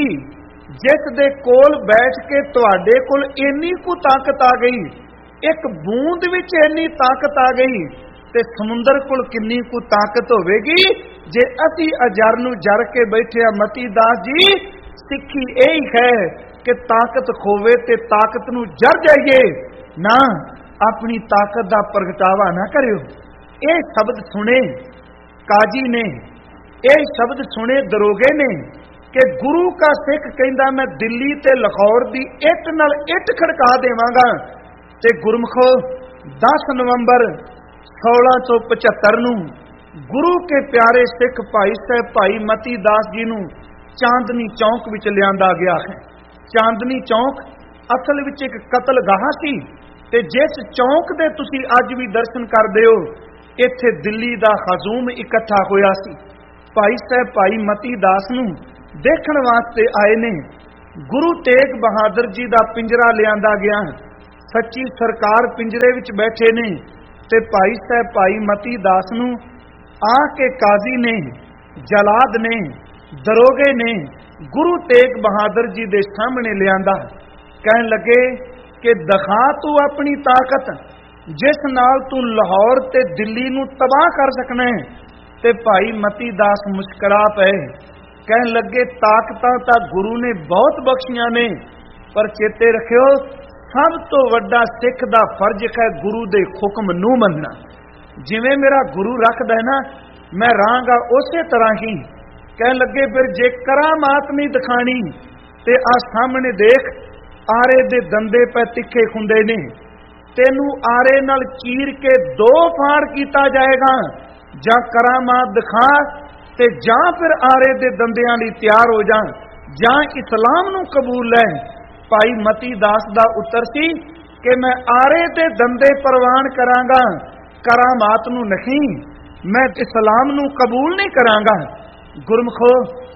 ਜਿਸ ਦੇ ਕੋਲ ਬੈਠ ਕੇ ਤੁਹਾਡੇ ਕੋਲ ਇੰਨੀ ਕੁ ਤਾਕਤ ਆ ਗਈ, ਇੱਕ ਬੂੰਦ ਵਿੱਚ ਇੰਨੀ ਤਾਕਤ ਆ ਗਈ, ਤੇ ਸਮੁੰਦਰ ਕੋਲ ਕਿੰਨੀ ਕੁ ਤਾਕਤ ਹੋਵੇਗੀ ਜੇ ਅਸੀਂ ਅਜਰ ਨੂੰ ਜਰ ਕੇ ਬੈਠਿਆ। ਮਤੀ ਦਾਸ ਜੀ ਸਿੱਖੀ ਇਹੀ ਹੈ ਕਿ ਤਾਕਤ ਖੋਵੇ ਤੇ ਤਾਕਤ ਨੂੰ ਜਰ ਜਾਈਏ ਨਾ, ਆਪਣੀ ਤਾਕਤ ਦਾ ਪ੍ਰਗਟਾਵਾ ਨਾ ਕਰਿਓ। ਇਹ ਸ਼ਬਦ ਸੁਣੇ ਕਾਜੀ ਨੇ, ਇਹ ਸ਼ਬਦ ਸੁਣੇ ਦਰੋਗੇ ਨੇ ਕਿ ਗੁਰੂ ਕਾ ਸਿੱਖ ਕਹਿੰਦਾ ਮੈਂ ਦਿੱਲੀ ਤੇ ਲਾਹੌਰ ਦੀ ਇੱਟ ਨਾਲ ਇੱਟ ਖੜਕਾ ਦੇਵਾਂਗਾ। ਤੇ ਗੁਰਮਖੋ ਦਸ ਨਵੰਬਰ ਸੋਲਾਂ ਸੌ ਪਚੱਤਰ ਨੂੰ ਗੁਰੂ ਕੇ ਪਿਆਰੇ ਸਿੱਖ ਭਾਈ ਸਾਹਿਬ ਭਾਈ ਮਤੀ ਦਾਸ ਜੀ ਨੂੰ ਚਾਂਦਨੀ ਚੌਂਕ ਵਿੱਚ ਲਿਆਂਦਾ ਗਿਆ ਹੈ। ਚਾਂਦਨੀ ਚੌਂਕ ਅਸਲ ਵਿੱਚ ਇੱਕ ਕਤਲਗਾਹ ਸੀ, ਤੇ ਜਿਸ ਚੌਂਕ ਦੇ ਤੁਸੀਂ ਅੱਜ ਵੀ ਦਰਸ਼ਨ ਕਰਦੇ ਹੋ, ਇੱਥੇ ਦਿੱਲੀ ਦਾ ਹਜ਼ੂਮ ਇਕੱਠਾ ਹੋਇਆ ਸੀ। ਭਾਈ ਸਾਹਿਬ ਭਾਈ ਮਤੀ ਦਾਸ ਨੂੰ ਦੇਖਣ ਵਾਸਤੇ ਆਏ ਨੇ। ਗੁਰੂ ਤੇਗ ਬਹਾਦਰ ਜੀ ਦਾ ਪਿੰਜਰਾ ਲਿਆਂਦਾ ਗਿਆ, ਸੱਚੀ ਸਰਕਾਰ ਪਿੰਜਰੇ ਵਿੱਚ ਬੈਠੇ ਨੇ, ਤੇ ਭਾਈ ਸਾਹਿਬ ਭਾਈ ਮਤੀ ਦਾਸ ਨੂੰ ਆ ਕੇ ਕਾਜ਼ੀ ਨੇ, ਜਲਾਦ ਨੇ, ਦਰੋਗੇ ਨੇ ਗੁਰੂ ਤੇਗ ਬਹਾਦਰ ਜੀ ਦੇ ਸਾਹਮਣੇ ਲਿਆਂਦਾ। ਕਹਿਣ ਲੱਗੇ ਕਿ ਦਿਖਾ ਤੂੰ ਆਪਣੀ ਤਾਕਤ, ਜਿਸ ਨਾਲ ਤੂੰ ਲਾਹੌਰ ਤੇ ਦਿੱਲੀ ਨੂੰ ਤਬਾਹ ਕਰ ਸਕਣਾ ਹੈ। ਤੇ ਭਾਈ ਮਤੀ ਦਾਸ ਮੁਸਕਰਾ ਪਏ, ਕਹਿਣ ਲੱਗੇ ਤਾਕਤਾਂ ਤਾਂ ਗੁਰੂ ਨੇ ਬਹੁਤ ਬਖਸ਼ੀਆਂ ਨੇ, ਪਰ ਚੇਤੇ ਰੱਖਿਓ ਸਭ ਤੋਂ ਵੱਡਾ ਸਿੱਖ ਦਾ ਫਰਜ਼ ਹੈ ਗੁਰੂ ਦੇ ਹੁਕਮ ਨੂੰ ਮੰਨਣਾ। ਜਿਵੇਂ ਮੇਰਾ ਗੁਰੂ ਰੱਖਦਾ ਹੈ ਨਾ, ਮੈਂ ਰਹਾਂਗਾ ਉਸੇ ਤਰ੍ਹਾਂ ਹੀ। ਕਹਿਣ ਲੱਗੇ ਫਿਰ ਜੇ ਕਰਾਮਾਤ ਨਹੀਂ ਦਿਖਾਣੀ ਤੇ ਆ ਸਾਹਮਣੇ ਦੇਖ, ਆਰੇ ਦੇ ਦੰਦੇ ਪੈ ਤਿੱਖੇ ਹੁੰਦੇ ਨੇ, ਤੈਨੂੰ ਆਰੇ ਨਾਲ ਚੀਰ ਕੇ ਦੋ ਫਾੜ ਕੀਤਾ ਜਾਏਗਾ। ਜਾਂ ਕਰਾਮਾਤ ਦਿਖਾ ਤੇ ਜਾਂ ਫਿਰ ਆਰੇ ਦੇ ਦੰਦਿਆਂ ਲਈ ਤਿਆਰ ਹੋ ਜਾ, ਜਾਂ ਇਸਲਾਮ ਨੂੰ ਕਬੂਲ ਲੈ। ਭਾਈ ਮਤੀ ਦਾਸ ਦਾ ਉੱਤਰ ਸੀ ਕਿ ਮੈਂ ਆਰੇ ਦੇ ਦੰਦੇ ਪ੍ਰਵਾਨ ਕਰਾਂਗਾ, ਕਰਾਮਾਤ ਨੂੰ ਨਹੀਂ, ਮੈਂ ਇਸਲਾਮ ਨੂੰ ਕਬੂਲ ਨਹੀਂ ਕਰਾਂਗਾ। ਗੁਰਮਖੋ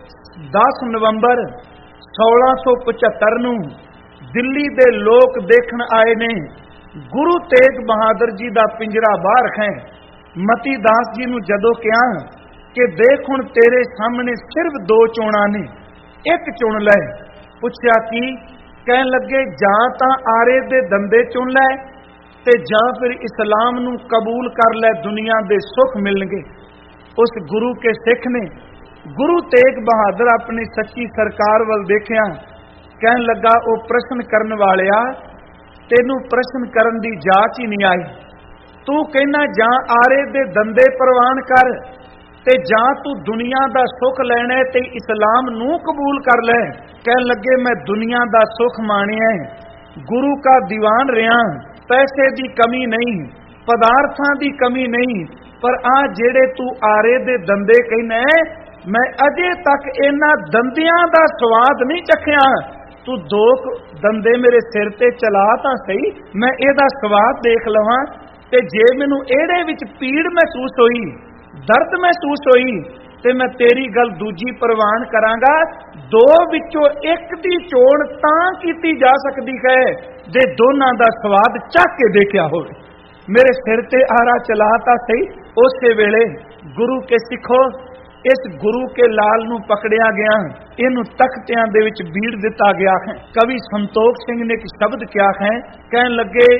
ਦਸ ਨਵੰਬਰ ਸੋਲਾਂ ਸੌ ਪਚੱਤਰ ਨੂੰ ਦਿੱਲੀ ਦੇ ਲੋਕ ਦੇਖਣ ਆਏ ਨੇ। ਗੁਰੂ ਤੇਗ ਬਹਾਦਰ ਜੀ ਦਾ ਪਿੰਜਰਾ ਬਾਹਰ ਹੈ। ਮਤੀ ਦਾਸ ਜੀ ਨੂੰ ਜਦੋਂ ਕਿਹਾ ਕਿ ਦੇਖ ਹੁਣ ਤੇਰੇ ਸਾਹਮਣੇ ਸਿਰਫ ਦੋ ਚੋਣਾਂ ਨੇ, ਇੱਕ ਚੁਣ ਲੈ। ਪੁੱਛਿਆ ਕੀ? ਕਹਿਣ ਲੱਗੇ ਜਾਂ ਤਾਂ ਆਰੇ ਦੇ ਦੰਦੇ ਚੁਣ ਲੈ ਤੇ ਜਾਂ ਫਿਰ ਇਸਲਾਮ ਨੂੰ ਕਬੂਲ ਕਰ ਲੈ, ਦੁਨੀਆ ਦੇ ਸੁੱਖ ਮਿਲਣਗੇ। ਉਸ ਗੁਰੂ ਕੇ ਸਿੱਖ ਨੇ ਗੁਰੂ ਤੇਗ ਬਹਾਦਰ ਆਪਣੀ ਸੱਚੀ ਸਰਕਾਰ ਵੱਲ ਦੇਖਿਆ, ਕਹਿਣ ਲੱਗਾ ਉਹ ਪ੍ਰਸ਼ਨ ਕਰਨ ਵਾਲਿਆ, ਤੈਨੂੰ ਪ੍ਰਸ਼ਨ ਕਰਨ ਦੀ ਜਾਚ ਹੀ ਨਹੀਂ ਆਈ। ਤੂੰ ਕਹਿੰਦਾ ਜਾਂ ਆਰੇ ਦੇ ਦੰਦੇ ਪ੍ਰਵਾਨ ਕਰ ਤੇ ਜਾਂ ਤੂੰ ਦੁਨੀਆ ਦਾ ਸੁੱਖ ਲੈਣਾ ਤੇ ਇਸਲਾਮ ਨੂੰ ਕਬੂਲ ਕਰ ਲੈ। ਕਹਿਣ ਲੱਗੇ ਮੈਂ ਦੁਨੀਆ ਦਾ ਸੁੱਖ ਮਾਣਿਆ, ਗੁਰੂ ਕਾ ਦੀਵਾਨ ਰਿਹਾ, ਪੈਸੇ ਦੀ ਕਮੀ ਨਹੀਂ, ਪਦਾਰਥਾਂ ਦੀ ਕਮੀ ਨਹੀਂ, ਪਰ ਆ ਜਿਹੜੇ ਤੂੰ ਆਰੇ ਦੇ ਦੰਦੇ ਕਹਿੰਦਾ ਮੈਂ ਅਜੇ ਤੱਕ ਇਹਨਾਂ ਦੰਦਿਆਂ ਦਾ ਸਵਾਦ ਨਹੀਂ ਚੱਖਿਆ। ਤੂੰ ਦੋ ਦੰਦੇ ਮੇਰੇ ਸਿਰ ਤੇ ਚਲਾ ਤਾਂ ਸਹੀ, ਮੈਂ ਇਹਦਾ ਸਵਾਦ ਦੇਖ ਲਵਾਂ। ਤੇ ਜੇ ਮੈਨੂੰ ਇਹਦੇ ਵਿੱਚ ਪੀੜ ਮਹਿਸੂਸ ਹੋਈ, ਦਰਦ ਮਹਿਸੂਸ ਹੋਈ, ਤੇ ਮੈਂ ਤੇਰੀ ਗੱਲ ਦੂਜੀ ਪ੍ਰਵਾਨ ਕਰਾਂਗਾ। ਦੋ ਵਿੱਚੋਂ ਇੱਕ ਦੀ ਚੋਣ ਤਾਂ ਕੀਤੀ ਜਾ ਸਕਦੀ ਹੈ ਜੇ ਦੋਨਾਂ ਦਾ ਸਵਾਦ ਚੱਖ ਕੇ ਦੇਖਿਆ ਹੋਵੇ। ਮੇਰੇ ਸਿਰ ਤੇ ਆਰਾ ਚਲਾ ਤਾਂ ਸਹੀ। ਉਸੇ ਵੇਲੇ ਗੁਰੂ ਕੇ ਸਿੱਖੋ ਇਸ ਗੁਰੂ ਕੇ ਲਾਲ ਨੂੰ ਪਕੜਿਆ ਗਿਆ, ਇਹਨੂੰ ਤਖਤਿਆਂ ਦੇ ਵਿੱਚ ਬੀੜ ਦਿੱਤਾ ਗਿਆ ਹੈ। ਕਵੀ ਸੰਤੋਖ ਸਿੰਘ ਨੇ ਇੱਕ ਸ਼ਬਦ ਕਿਹਾ ਹੈ, ਕਹਿਣ ਲੱਗੇ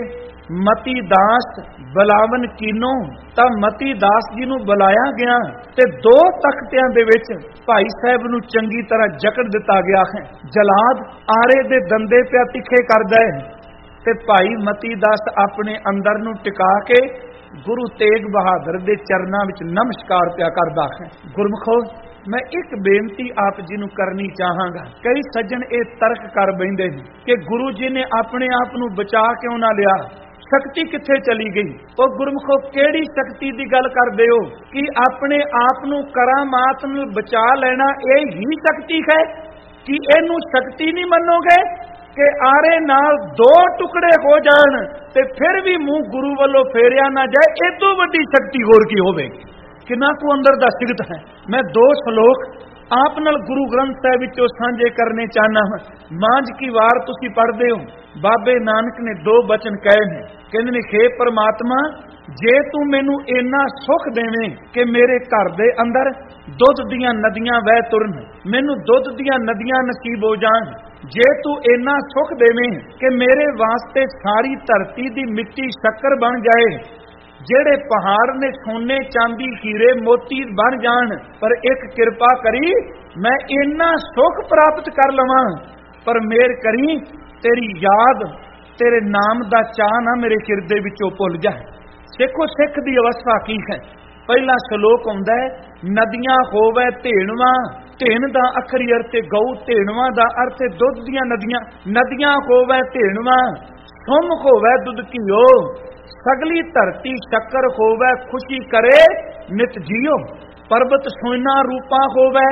ਮਤੀ ਦਾਸ ਬੁਲਾਵਨ ਕੀਨੋ, ਤਾਂ ਮਤੀ ਦਾਸ ਜੀ ਨੂੰ ਬੁਲਾਇਆ ਗਿਆ ਤੇ ਦੋ ਤਖਤਿਆਂ ਦੇ ਵਿੱਚ ਭਾਈ ਸਾਹਿਬ ਨੂੰ ਚੰਗੀ ਤਰ੍ਹਾਂ ਜਕੜ ਦਿੱਤਾ ਗਿਆ ਹੈ। ਜਲਾਦ ਆਰੇ ਦੇ ਦੰਦੇ ਪਿਆ ਤਿੱਖੇ ਕਰਦਾ ਹੈ ਤੇ ਭਾਈ ਮਤੀ ਦਾਸ ਆਪਣੇ ਅੰਦਰ ਨੂੰ ਟਿਕਾ ਕੇ ਗੁਰੂ ਤੇਗ ਬਹਾਦਰ ਦੇ ਚਰਨਾਂ ਵਿੱਚ ਨਮਸਕਾਰ ਪਿਆ ਕਰਦਾ ਹੈ। ਗੁਰਮੁਖੋ, ਮੈਂ ਇੱਕ ਬੇਨਤੀ ਆਪ ਜੀ ਨੂੰ ਕਰਨੀ ਚਾਹਾਂਗਾ। ਕਈ ਸੱਜਣ ਇਹ ਤਰਕ ਕਰ ਬੈਂਦੇ ਨੇ ਕਿ ਗੁਰੂ ਜੀ ਨੇ ਆਪਣੇ ਆਪ ਨੂੰ ਬਚਾ ਕਿਉਂ ਨਾ ਲਿਆ, ਸ਼ਕਤੀ ਕਿੱਥੇ ਚਲੀ ਗਈ। ਉਹ ਗੁਰਮੁਖੋ, ਕਿਹੜੀ ਸ਼ਕਤੀ ਦੀ ਗੱਲ ਕਰਦੇ ਹੋ? ਕਿ ਆਪਣੇ ਆਪ ਨੂੰ ਕਰਾਮਾਤ ਨਾਲ ਬਚਾ ਲੈਣਾ ਇਹ ਹੀ ਸ਼ਕਤੀ ਹੈ? ਕਿ ਇਹਨੂੰ ਸ਼ਕਤੀ ਨਹੀਂ ਮੰਨੋਗੇ ਕਿ ਆਰੇ ਨਾਲ ਦੋ ਟੁਕੜੇ ਹੋ ਜਾਣ ਤੇ ਫਿਰ ਵੀ ਮੂੰਹ ਗੁਰੂ ਵੱਲੋਂ ਫੇਰਿਆ ਨਾ ਜਾਏ, ਇਹ ਤੋਂ ਵੱਡੀ ਸ਼ਕਤੀ ਹੋਰ ਕੀ ਹੋਵੇਗੀ? ਕਿੰਨਾ ਕੁ ਅੰਦਰ ਦਾ ਸਿਗਤ ਹੈ। ਮੈਂ ਦੋ ਸ਼ਲੋਕ ਆਪ ਨਾਲ ਗੁਰੂ ਗ੍ਰੰਥ ਸਾਹਿਬ ਵਿੱਚੋਂ ਸਾਂਝੇ ਕਰਨੇ ਚਾਹਨਾ ਹਾਂ। ਮਾਂਝ ਕੀ ਵਾਰ ਤੁਸੀਂ ਪੜ੍ਹਦੇ ਹੋ, ਬਾਬੇ ਨਾਨਕ ਨੇ ਦੋ ਬਚਨ ਕਹੇ ਨੇ। ਕਹਿੰਦੇ ਨੇ, ਹੇ ਪਰਮਾਤਮਾ, ਜੇ ਤੂੰ ਮੈਨੂੰ ਇੰਨਾ ਸੁੱਖ ਦੇਵੇਂ ਕਿ ਮੇਰੇ ਘਰ ਦੇ ਅੰਦਰ ਦੁੱਧ ਦੀਆਂ ਨਦੀਆਂ ਵਹਿ ਤੁਰਨ, ਮੈਨੂੰ ਦੁੱਧ ਦੀਆਂ ਨਦੀਆਂ ਨਸੀਬ ਹੋ ਜਾਣ। ਜੇ ਤੂੰ ਇੰਨਾ ਸੁੱਖ ਦੇਵੇਂ ਕਿ ਮੇਰੇ ਵਾਸਤੇ ਸਾਰੀ ਧਰਤੀ ਦੀ ਮਿੱਟੀ ਸ਼ੱਕਰ ਬਣ ਜਾਏ, ਜਿਹੜੇ ਪਹਾੜ ਨੇ ਸੋਨੇ ਚਾਂਦੀ ਹੀਰੇ ਮੋਤੀ ਬਣ ਜਾਣ, ਪਰ ਇੱਕ ਕਿਰਪਾ ਕਰੀ ਮੈਂ ਇੰਨਾ ਸੁੱਖ ਪ੍ਰਾਪਤ ਕਰ ਲਵਾਂ, ਪਰ ਮੇਰ ਕਰੀ ਤੇਰੀ ਯਾਦ, ਤੇਰੇ ਨਾਮ ਦਾ ਚਾਹ ਨਾ ਮੇਰੇ ਹਿਰਦੇ ਵਿੱਚੋਂ ਭੁੱਲ ਜਾਏ। ਸਿੱਖੋ, ਸਿੱਖ ਦੀ ਅਵਸਥਾ ਕੀ ਹੈ? ਪਹਿਲਾ ਸ਼ਲੋਕ ਆਉਂਦਾ ਹੈ, ਨਦੀਆਂ ਹੋਵੇ ਧੇਣਵਾ, ਧੇਣ ਦਾ ਅਖਰੀ ਅਰਥ ਹੈ ਗਊ, ਧੇਣਵਾ ਦਾ ਅਰਥ ਹੈ ਦੁੱਧ ਦੀਆਂ ਨਦੀਆਂ। ਨਦੀਆਂ ਹੋਵੇ ਧੇਣਵਾ, ਸੁਮ ਹੋਵੇ ਦੁੱਧ ਘਿਓ, ਸਗਲੀ ਧਰਤੀ ਸ਼ੱਕਰ ਹੋਵੇ ਖੁਸ਼ੀ ਕਰੇ ਨਿਤ ਜੀਓ। ਪਰਬਤ ਸੋਨਾ ਰੂਪਾ ਹੋਵੇ,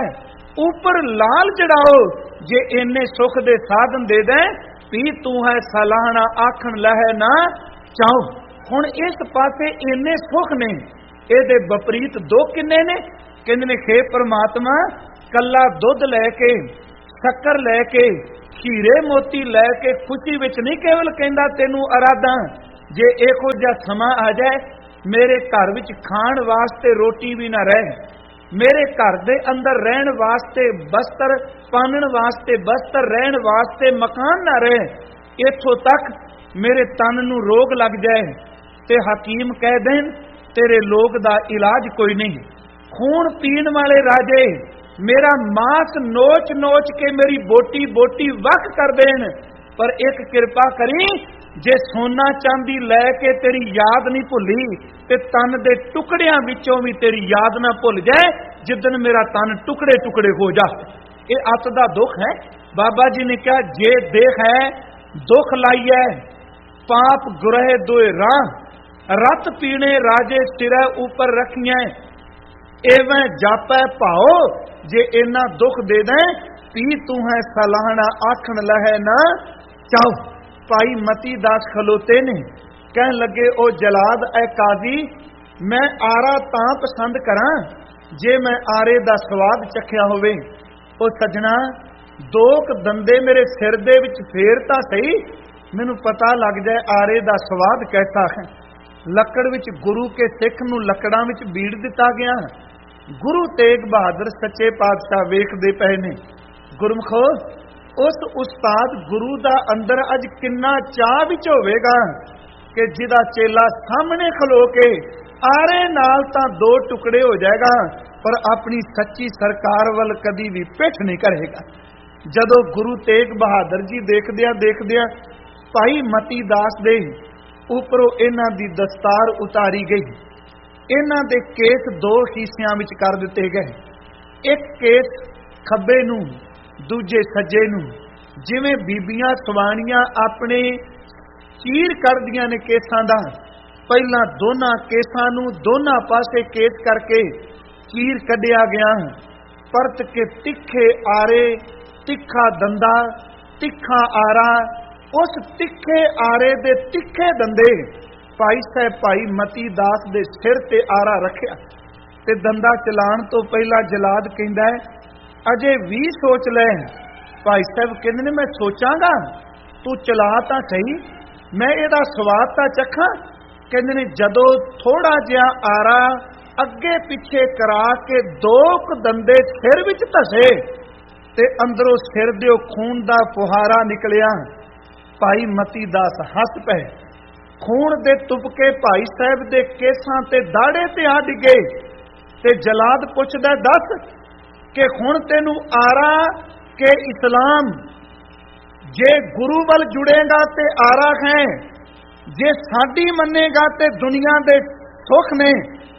ਉਪਰ ਲਾਲ ਚੜਾਓ, ਜੇ ਇੰਨੇ ਸੁਖ ਦੇ ਸਾਧਨ ਦੇ ਦੇ, ਪੀ ਤੂੰ ਹੈ ਸਲਾਹਣਾ ਆਖਣ ਲਹਿ ਨਾ ਚਾਹੋ। ਹੁਣ ਇਸ ਪਾਸੇ ਇੰਨੇ ਸੁਖ ਨੇ, ਇਹਦੇ ਵਿਪਰੀਤ ਦੋ ਕਿੰਨੇ ਨੇ? ਕਹਿੰਦੇ ਨੇ, ਹੇ ਪਰਮਾਤਮਾ, ਕੱਲਾ ਦੁੱਧ ਲੈ ਕੇ, ਸ਼ੱਕਰ ਲੈ ਕੇ, ਹੀਰੇ ਮੋਤੀ ਲੈ ਕੇ ਖੁਸ਼ੀ ਵਿੱਚ ਨਹੀਂ ਕੇਵਲ ਕਹਿੰਦਾ ਤੈਨੂੰ ਅਰਾਧਾਂ। ਜੇ ਇਹੋ ਜਿਹਾ ਸਮਾਂ ਆ ਜਾਏ ਮੇਰੇ ਘਰ ਵਿੱਚ ਖਾਣ ਵਾਸਤੇ ਰੋਟੀ ਵੀ ਨਾ ਰਹੇ, ਮੇਰੇ ਘਰ ਦੇ ਅੰਦਰ ਰਹਿਣ ਵਾਸਤੇ ਬਸਤਰ, ਪਾਣਨ ਵਾਸਤੇ ਬਸਤਰ, ਰਹਿਣ ਵਾਸਤੇ ਮਕਾਨ ਨਾ ਰਹੇ, ਇੱਥੋਂ ਤੱਕ ਮੇਰੇ ਤਨ ਨੂੰ ਰੋਗ ਲੱਗ ਜਾਏ ਤੇ ਹਕੀਮ ਕਹਿ ਦੇਣ ਤੇਰੇ ਲੋਕ ਦਾ ਇਲਾਜ ਕੋਈ ਨਹੀਂ। ਖੂਨ ਪੀਣ ਵਾਲੇ ਰਾਜੇ ਮੇਰਾ ਮਾਸ ਨੋਚ ਨੋਚ ਕੇ ਮੇਰੀ ਬੋਟੀ ਬੋਟੀ ਵੱਖ ਕਰ ਦੇਣ, ਪਰ ਇੱਕ ਕਿਰਪਾ ਕਰੀ, ਜੇ ਸੋਨਾ ਚਾਂਦੀ ਲੈ ਕੇ ਤੇਰੀ ਯਾਦ ਨਹੀਂ ਭੁੱਲੀ ਤੇ ਤਨ ਦੇ ਟੁਕੜਿਆਂ ਵਿੱਚੋਂ ਵੀ ਤੇਰੀ ਯਾਦ ਨਾ ਭੁੱਲ ਜਾਏ, ਜਿੱਦਨ ਮੇਰਾ ਤਨ ਟੁਕੜੇ ਟੁਕੜੇ ਹੋ ਜਾਏ। ਇਹ ਅੱਤ ਦਾ ਦੁੱਖ ਹੈ। ਬਾਬਾ ਜੀ ਨੇ ਕਿਹਾ, ਜੇ ਦੇਖ ਹੈ ਦੁੱਖ ਲਾਈਐ ਪਾਪ ਗੁਰਹਿ ਦੋਏ ਰਾਹ, ਰਤ ਪੀਣੇ ਰਾਜੇ ਸਿਰੈ ਉਪਰ ਰੱਖੀਐ, ਐਵੇਂ ਜਾਪੈ ਭਾਓ, ਜੇ ਇੰਨਾ ਦੁੱਖ ਦੇ ਦੇ, ਪੀ ਤੂੰ ਹੈ ਸਲਾਹਣਾ ਆਖਣ ਲਹਿ ਨਾ ਚਾਹੋ। ਭਾਈ ਮਤੀ ਦਾਸ ਖਲੋਤੇ ਨੇ, ਕਹਿਣ ਲੱਗੇ, ਉਹ ਜਲਾਦ ਐ ਕਾਜ਼ੀ, ਮੈਂ ਆਰਾ ਤਾਂ ਪਸੰਦ ਕਰਾਂ ਜੇ ਮੈਂ ਆਰੇ ਦਾ ਸਵਾਦ ਚੱਖਿਆ ਹੋਵੇ। ਉਹ ਸੱਜਣਾ, ਦੋ ਕ ਦੰਦੇ ਮੇਰੇ ਸਿਰ ਦੇ ਵਿੱਚ ਫੇਰ ਤਾਂ ਸਹੀ, ਮੈਨੂੰ ਪਤਾ ਲੱਗ ਜਾਏ ਆਰੇ ਦਾ ਸਵਾਦ ਕੈਸਾ ਹੈ। ਲੱਕੜ ਵਿੱਚ ਗੁਰੂ ਕੇ ਸਿੱਖ ਨੂੰ ਲੱਕੜਾਂ ਵਿੱਚ ਬੀੜ ਦਿੱਤਾ ਗਿਆ। ਗੁਰੂ ਤੇਗ ਬਹਾਦਰ ਸੱਚੇ ਪਾਤਸ਼ਾਹ ਵੇਖਦੇ ਪਏ ਨੇ। ਗੁਰਮਖੋ, ਉਸ ਉਸਤਾਦ ਗੁਰੂ ਦਾ ਅੰਦਰ ਅੱਜ ਕਿੰਨਾ ਚਾਹ ਵਿੱਚ ਹੋਵੇਗਾ ਕਿ ਜਿਹਦਾ ਚੇਲਾ ਸਾਹਮਣੇ ਖਲੋ ਕੇ ਆਰੇ ਨਾਲ ਤਾਂ ਦੋ ਟੁਕੜੇ ਹੋ ਜਾਏਗਾ, ਪਰ ਆਪਣੀ ਸੱਚੀ ਸਰਕਾਰ ਵੱਲ ਕਦੀ ਵੀ ਪਿੱਠ ਨਹੀਂ ਕਰੇਗਾ। ਜਦੋਂ ਗੁਰੂ ਤੇਗ ਬਹਾਦਰ ਜੀ ਦੇਖਦਿਆਂ ਦੇਖਦਿਆਂ ਭਾਈ ਮਤੀ ਦਾਸ ਦੇ ਉੱਪਰੋਂ ਇਹਨਾਂ ਦੀ ਦਸਤਾਰ ਉਤਾਰੀ ਗਈ, ਇਹਨਾਂ ਦੇ ਕੇਸ ਦੋ ਹਿੱਸਿਆਂ ਵਿੱਚ ਕਰ ਦਿੱਤੇ ਗਏ। ਇੱਕ ਕੇਸ ਖੱਬੇ ਨੂੰ, ਦੂਜੇ ਸੱਜੇ ਨੂੰ। ਜਿਵੇਂ ਬੀਬੀਆਂ ਸਵਾਣੀਆਂ ਆਪਣੇ ਚੀਰ ਕਰਦੀਆਂ ਨੇ ਕੇਸਾਂ ਦਾ, ਪਹਿਲਾਂ ਦੋਨਾਂ ਕੇਸਾਂ ਨੂੰ ਦੋਨਾਂ ਪਾਸੇ ਕੇਸ ਕਰਕੇ ਚੀਰ ਕੱਢਿਆ ਗਿਆ, ਪਰਤ ਕੇ ਤਿੱਖੇ ਆਰੇ, ਤਿੱਖਾ ਦੰਦਾ, ਤਿੱਖਾ ਆਰਾ, ਉਸ ਤਿੱਖੇ ਆਰੇ ਦੇ ਤਿੱਖੇ ਦੰਦੇ ਭਾਈ ਸਾਹਿਬ ਭਾਈ ਮਤੀ ਦਾਸ ਦੇ ਸਿਰ ਤੇ ਆਰਾ ਰੱਖਿਆ ਤੇ ਦੰਦਾ ਚਲਾਉਣ ਤੋਂ ਪਹਿਲਾਂ ਜਲਾਦ ਕਹਿੰਦਾ ਹੈ, ਅਜੇ ਵੀ ਸੋਚ ਲੈ। ਭਾਈ ਸਾਹਿਬ ਕਹਿੰਦੇ ਨੇ, ਮੈਂ ਸੋਚਾਂਗਾ, ਤੂੰ ਚਲਾ ਤਾਂ ਸਹੀ, ਮੈਂ ਇਹਦਾ ਸਵਾਦ ਤਾਂ ਚੱਖਾਂ। ਕਹਿੰਦੇ ਨੇ, ਜਦੋਂ ਥੋੜਾ ਜਿਹਾ ਆਰਾ ਅੱਗੇ ਪਿੱਛੇ ਕਰਾ ਕੇ ਦੋ ਕੁ ਦੰਦੇ ਸਿਰ ਵਿੱਚ ਧਸੇ ਤੇ ਅੰਦਰੋਂ ਸਿਰ ਦੇ ਖੂਨ ਦਾ ਫੁਹਾਰਾ ਨਿਕਲਿਆ। ਭਾਈ ਮਤੀ ਦਾਸ ਹੱਸ ਪਏ ਖੂਨ ਦੇ ਤੁਪਕੇ ਭਾਈ ਸਾਹਿਬ ਦੇ ਕੇਸਾਂ ਤੇ ਦਾੜੇ ਤੇ ਆ ਡਿੱਗੇ ਤੇ ਜਲਾਦ ਪੁੱਛਦਾ, ਦੱਸ ਕਿ ਹੁਣ ਤੈਨੂੰ ਆਰਾ ਕਿ ਇਸਲਾਮ? ਜੇ ਗੁਰੂ ਵੱਲ ਜੁੜੇਗਾ ਤੇ ਆਰਾ ਹੈ, ਜੇ ਸਾਡੀ ਮੰਨੇਗਾ ਤੇ ਦੁਨੀਆ ਦੇ ਸੁੱਖ ਨੇ,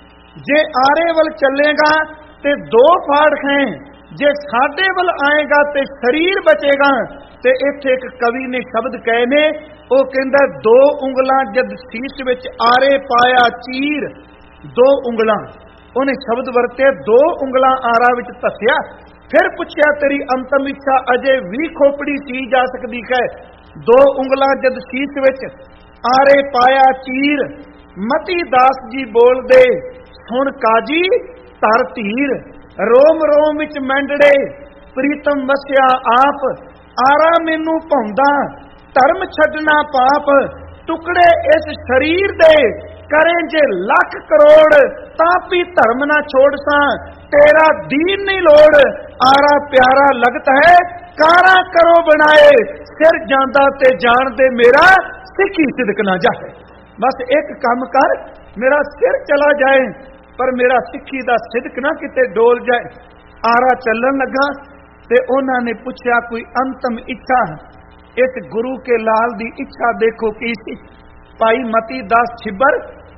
ਜੇ ਆਰੇ ਵੱਲ ਚੱਲੇਗਾ ਤੇ ਦੋ ਫਾੜ ਹੈ, ਜੇ ਸਾਡੇ ਵੱਲ ਆਏਗਾ ਤੇ ਸਰੀਰ ਬਚੇਗਾ। ਤੇ ਇੱਥੇ ਇੱਕ ਕਵੀ ਨੇ ਸ਼ਬਦ ਕਹੇ ਨੇ, ਉਹ ਕਹਿੰਦਾ ਦੋ ਉਂਗਲਾਂ ਜਦ ਸੀਸ ਵਿੱਚ ਆਰੇ ਪਾਇਆ ਚੀਰ, ਦੋ ਉਂਗਲਾਂ ਉਹਨੇ ਸ਼ਬਦ ਵਰਤੇ, ਦੋ ਉਂਗਲਾਂ ਆਰਾ ਵਿੱਚ ਧੱਸਿਆ। ਫਿਰ ਪੁੱਛਿਆ, ਤੇਰੀ ਅੰਤਮ ਇੱਛਾ ਅਜੇ ਵੀ ਖੋਪੜੀ ਸੀ ਜਾ ਸਕਦੀ ਹੈ? ਦੋ ਉਂਗਲਾਂ ਜਦ ਸੀਸ ਵਿੱਚ ਆਰੇ ਪਾਇਆ ਚੀਰ। ਮਤੀ ਦਾਸ ਜੀ ਬੋਲਦੇ, ਸੁਣ ਕਾਜੀ ਧਰ ਧੀਰ, ਰੋਮ ਰੋਮ ਵਿੱਚ ਮੈਂਡੜੇ ਪ੍ਰੀਤਮ ਵਸਿਆ ਆਪ, ਆਰਾ ਮੈਨੂੰ ਭਾਉਂਦਾ ਧਰਮ ਛੱਡਣਾ ਪਾਪ, ਟੁਕੜੇ ਇਸ ਸਰੀਰ ਦੇ ਕਰੇ ਜੇ ਲੱਖ ਕਰੋੜ, ਤਾਂ ਵੀ ਧਰਮ ਨਾ ਛੋੜ ਸਾਂ, ਤੇਰਾ ਦੀਨ ਨਹੀਂ ਲੋੜ, ਆਰਾ ਪਿਆਰਾ ਲਗਤ ਹੈ ਕਾਰਾ ਕਰੋ ਬਣਾਏ, ਸਿਰ ਜਾਂਦਾ ਤੇ ਜਾਣਦੇ ਮੇਰਾ ਸਿੱਖੀ ਸਿਦਕ ਨਾ ਜਾਏ। ਬਸ ਇੱਕ ਕੰਮ ਕਰ, ਮੇਰਾ ਸਿਰ ਚਲਾ ਜਾਏ ਪਰ ਮੇਰਾ ਸਿੱਖੀ ਦਾ ਸਿਦਕ ਨਾ ਕਿਤੇ ਡੋਲ ਜਾਏ। ਆਰਾ ਚੱਲਣ ਲੱਗਾ ਤੇ ਉਹਨਾਂ ਨੇ ਪੁੱਛਿਆ, ਕੋਈ ਅੰਤਮ ਇੱਛਾ? ਇਸ ਗੁਰੂ ਕੇ ਲਾਲ ਦੀ ਇੱਛਾ ਦੇਖੋ ਕੀ ਸੀ। ਭਾਈ ਮਤੀ ਦਾਸ ਛਿੱਬਰ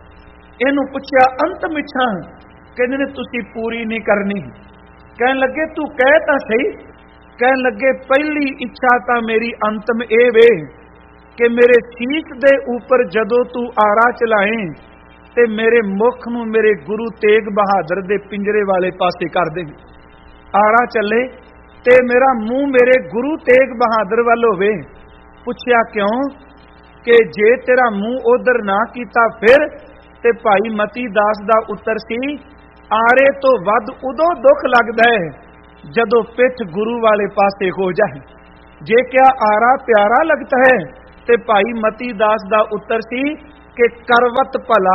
ਇਹਨੂੰ ਪੁੱਛਿਆ, ਅੰਤਮ ਇੱਛਾ? ਕਹਿੰਦੇ ਨੇ ਤੁਸੀਂ ਪੂਰੀ ਨਹੀਂ ਕਰਨੀ। ਕਹਿਣ ਲੱਗੇ, ਤੂੰ ਕਹਿ ਤਾਂ ਸਹੀ। ਕਹਿਣ ਲੱਗੇ, ਪਹਿਲੀ ਇੱਛਾ ਤਾਂ ਮੇਰੀ ਅੰਤਮ ਇਹ ਵੇ ਕਿ ਮੇਰੇ ਸੀਸ ਦੇ ਉੱਪਰ ਜਦੋਂ ਤੂੰ ਆਰਾ ਚਲਾਏ ਤੇ ਮੇਰੇ ਮੁਖ ਨੂੰ ਮੇਰੇ ਗੁਰੂ ਤੇਗ ਬਹਾਦਰ ਦੇ ਪਿੰਜਰੇ ਵਾਲੇ ਪਾਸੇ ਕਰ ਦੇ। ਆਰਾ ਚੱਲੇ ਤੇ ਮੇਰਾ ਮੂੰਹ ਮੇਰੇ ਗੁਰੂ ਤੇਗ ਬਹਾਦਰ ਵੱਲ ਹੋਵੇ। ਪੁੱਛਿਆ, ਕਿਉਂ? ਕਿ ਜੇ ਤੇਰਾ ਮੂੰਹ ਉਧਰ ਨਾ ਕੀਤਾ ਫਿਰ? ਤੇ ਭਾਈ ਮਤੀ ਦਾਸ ਦਾ ਉੱਤਰ ਸੀ, ਆਰੇ ਤੋਂ ਵੱਧ ਉਦੋਂ ਦੁੱਖ ਲੱਗਦਾ ਹੈ ਜਦੋਂ ਪਿੱਠ ਗੁਰੂ ਵਾਲੇ ਪਾਸੇ ਹੋ ਜਾਏ। ਜੇ ਕਿਆ ਆਰਾ ਪਿਆਰਾ ਲੱਗਦਾ ਹੈ? ਤੇ ਭਾਈ ਮਤੀ ਦਾਸ ਦਾ ਉੱਤਰ ਸੀ ਕਿ ਕਰਵਟ ਭਲਾ,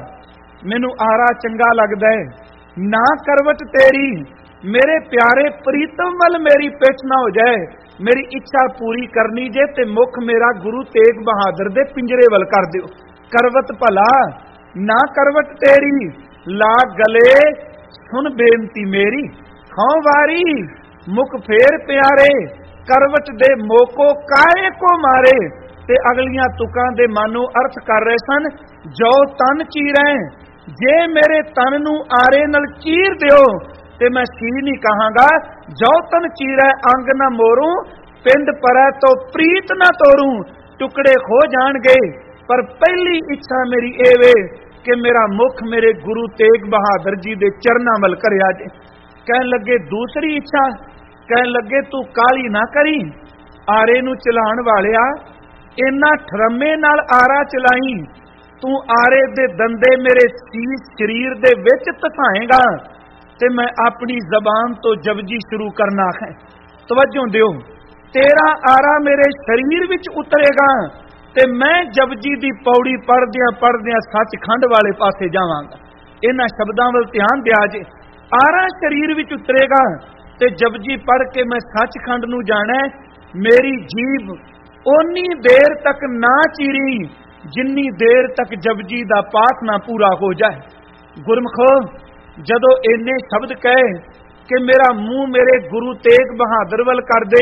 ਮੈਨੂੰ ਆਰਾ ਚੰਗਾ ਲੱਗਦਾ ਹੈ, ਨਾ ਕਰਵਟ ਤੇਰੀ, ਮੇਰੇ ਪਿਆਰੇ ਪ੍ਰੀਤਮ ਵੱਲ ਮੇਰੀ ਪਿੱਠ ਨਾ ਹੋ ਜਾਏ। ਮੇਰੀ ਇੱਛਾ ਪੂਰੀ ਕਰਨੀ ਜੇ ਤੇ ਮੁਖ ਮੇਰਾ ਗੁਰੂ ਤੇਗ ਬਹਾਦਰ ਦੇ ਪਿੰਜਰੇ ਵੱਲ ਕਰ ਦਿਓ। ਕਰਵਟ ਭਲਾ ਨਾ ਕਰਵਟ ਤੇਰੀ, ਲਾ ਗਲੇ ਸੁਣ ਬੇਨਤੀ ਮੇਰੀ, ਖਾਂ ਵਾਰੀ ਮੁਖ ਫੇਰ ਪਿਆਰੇ, ਕਰਵਟ ਦੇ ਮੋਕੋ ਕਾਏ ਕੋ ਮਾਰੇ। ਤੇ ਅਗਲੀਆਂ ਤੁਕਾਂ ਦੇ ਮਾਨੋ ਅਰਥ ਕਰ ਰਹੇ ਸਨ, ਜੋ ਤਨ ਚੀਰੈ, ਜੇ ਮੇਰੇ ਤਨ ਨੂੰ ਆਰੇ ਨਾਲ ਚੀਰ ਦਿਓ ਤੇ ਮੈਂ ਸੀ ਨਹੀਂ ਕਹਾਂਗਾ, ਜੋ ਤਨ ਚੀਰੈ ਅੰਗ ਨਾ ਮੋਰੂ, ਪਿੰਡ ਪਰੈ ਤੋਂ ਪ੍ਰੀਤ ਨਾ ਤੋਰੂ, ਟੁਕੜੇ ਖੋ ਜਾਣਗੇ। ਪਰ ਪਹਿਲੀ ਇੱਛਾ ਮੇਰੀ ਇਹ ਵੇ ਕਿ ਮੇਰਾ ਮੁਖ ਮੇਰੇ ਗੁਰੂ ਤੇਗ ਬਹਾਦਰ ਜੀ ਦੇ ਚਰਨਾਂ ਵੱਲ ਕਰਿਆ ਜੇ। ਕਹਿਣ ਲੱਗੇ, ਦੂਸਰੀ ਇੱਛਾ? ਕਹਿਣ ਲੱਗੇ, ਤੂੰ ਕਾਹਲੀ ਨਾ ਕਰੀ, ਆਰੇ ਨੂੰ ਚਲਾਉਣ ਵਾਲਿਆ, ਇੰਨਾ ਠਰਮੇ ਨਾਲ ਆਰਾ ਚਲਾਈ, ਤੂੰ ਆਰੇ ਦੇ ਦੰਦੇ ਮੇਰੇ ਸੀਸ ਸਰੀਰ ਦੇ ਵਿੱਚ ਧਸਾਏਗਾ ਤੇ ਮੈਂ ਆਪਣੀ ਜ਼ਬਾਨ ਤੋਂ ਜਪਜੀ ਸ਼ੁਰੂ ਕਰਨਾ ਹੈ। ਤਵੱਜੋ ਦਿਓ, ਤੇਰਾ ਆਰਾ ਮੇਰੇ ਸਰੀਰ ਵਿੱਚ ਉਤਰੇਗਾ ਤੇ ਮੈਂ ਜਪਜੀ ਦੀ ਪੌੜੀ ਪੜਦਿਆਂ ਪੜਦਿਆਂ ਸੱਚਖੰਡ ਵਾਲੇ ਪਾਸੇ ਜਾਵਾਂਗਾ। ਇਹਨਾਂ ਸ਼ਬਦਾਂ ਵੱਲ ਧਿਆਨ ਦਿਆ ਜੇ। ਆਰਾ ਸਰੀਰ ਵਿੱਚ ਉਤਰੇਗਾ ਤੇ ਜਪਜੀ ਪੜ ਕੇ ਮੈਂ ਸੱਚਖੰਡ ਨੂੰ ਜਾਣਾ। ਮੇਰੀ ਜੀਭ ਓਨੀ ਦੇਰ ਤੱਕ ਨਾ ਚੀਰੀ ਜਿੰਨੀ ਦੇਰ ਤੱਕ ਜਪਜੀ ਦਾ ਪਾਠ ਨਾ ਪੂਰਾ ਹੋ ਜਾਏ। ਗੁਰਮਖੋ, ਜਦੋਂ ਇੰਨੇ ਸ਼ਬਦ ਕਹੇ ਕਿ ਮੇਰਾ ਮੂੰਹ ਮੇਰੇ ਗੁਰੂ ਤੇਗ ਬਹਾਦਰ ਵੱਲ ਕਰ ਦੇ,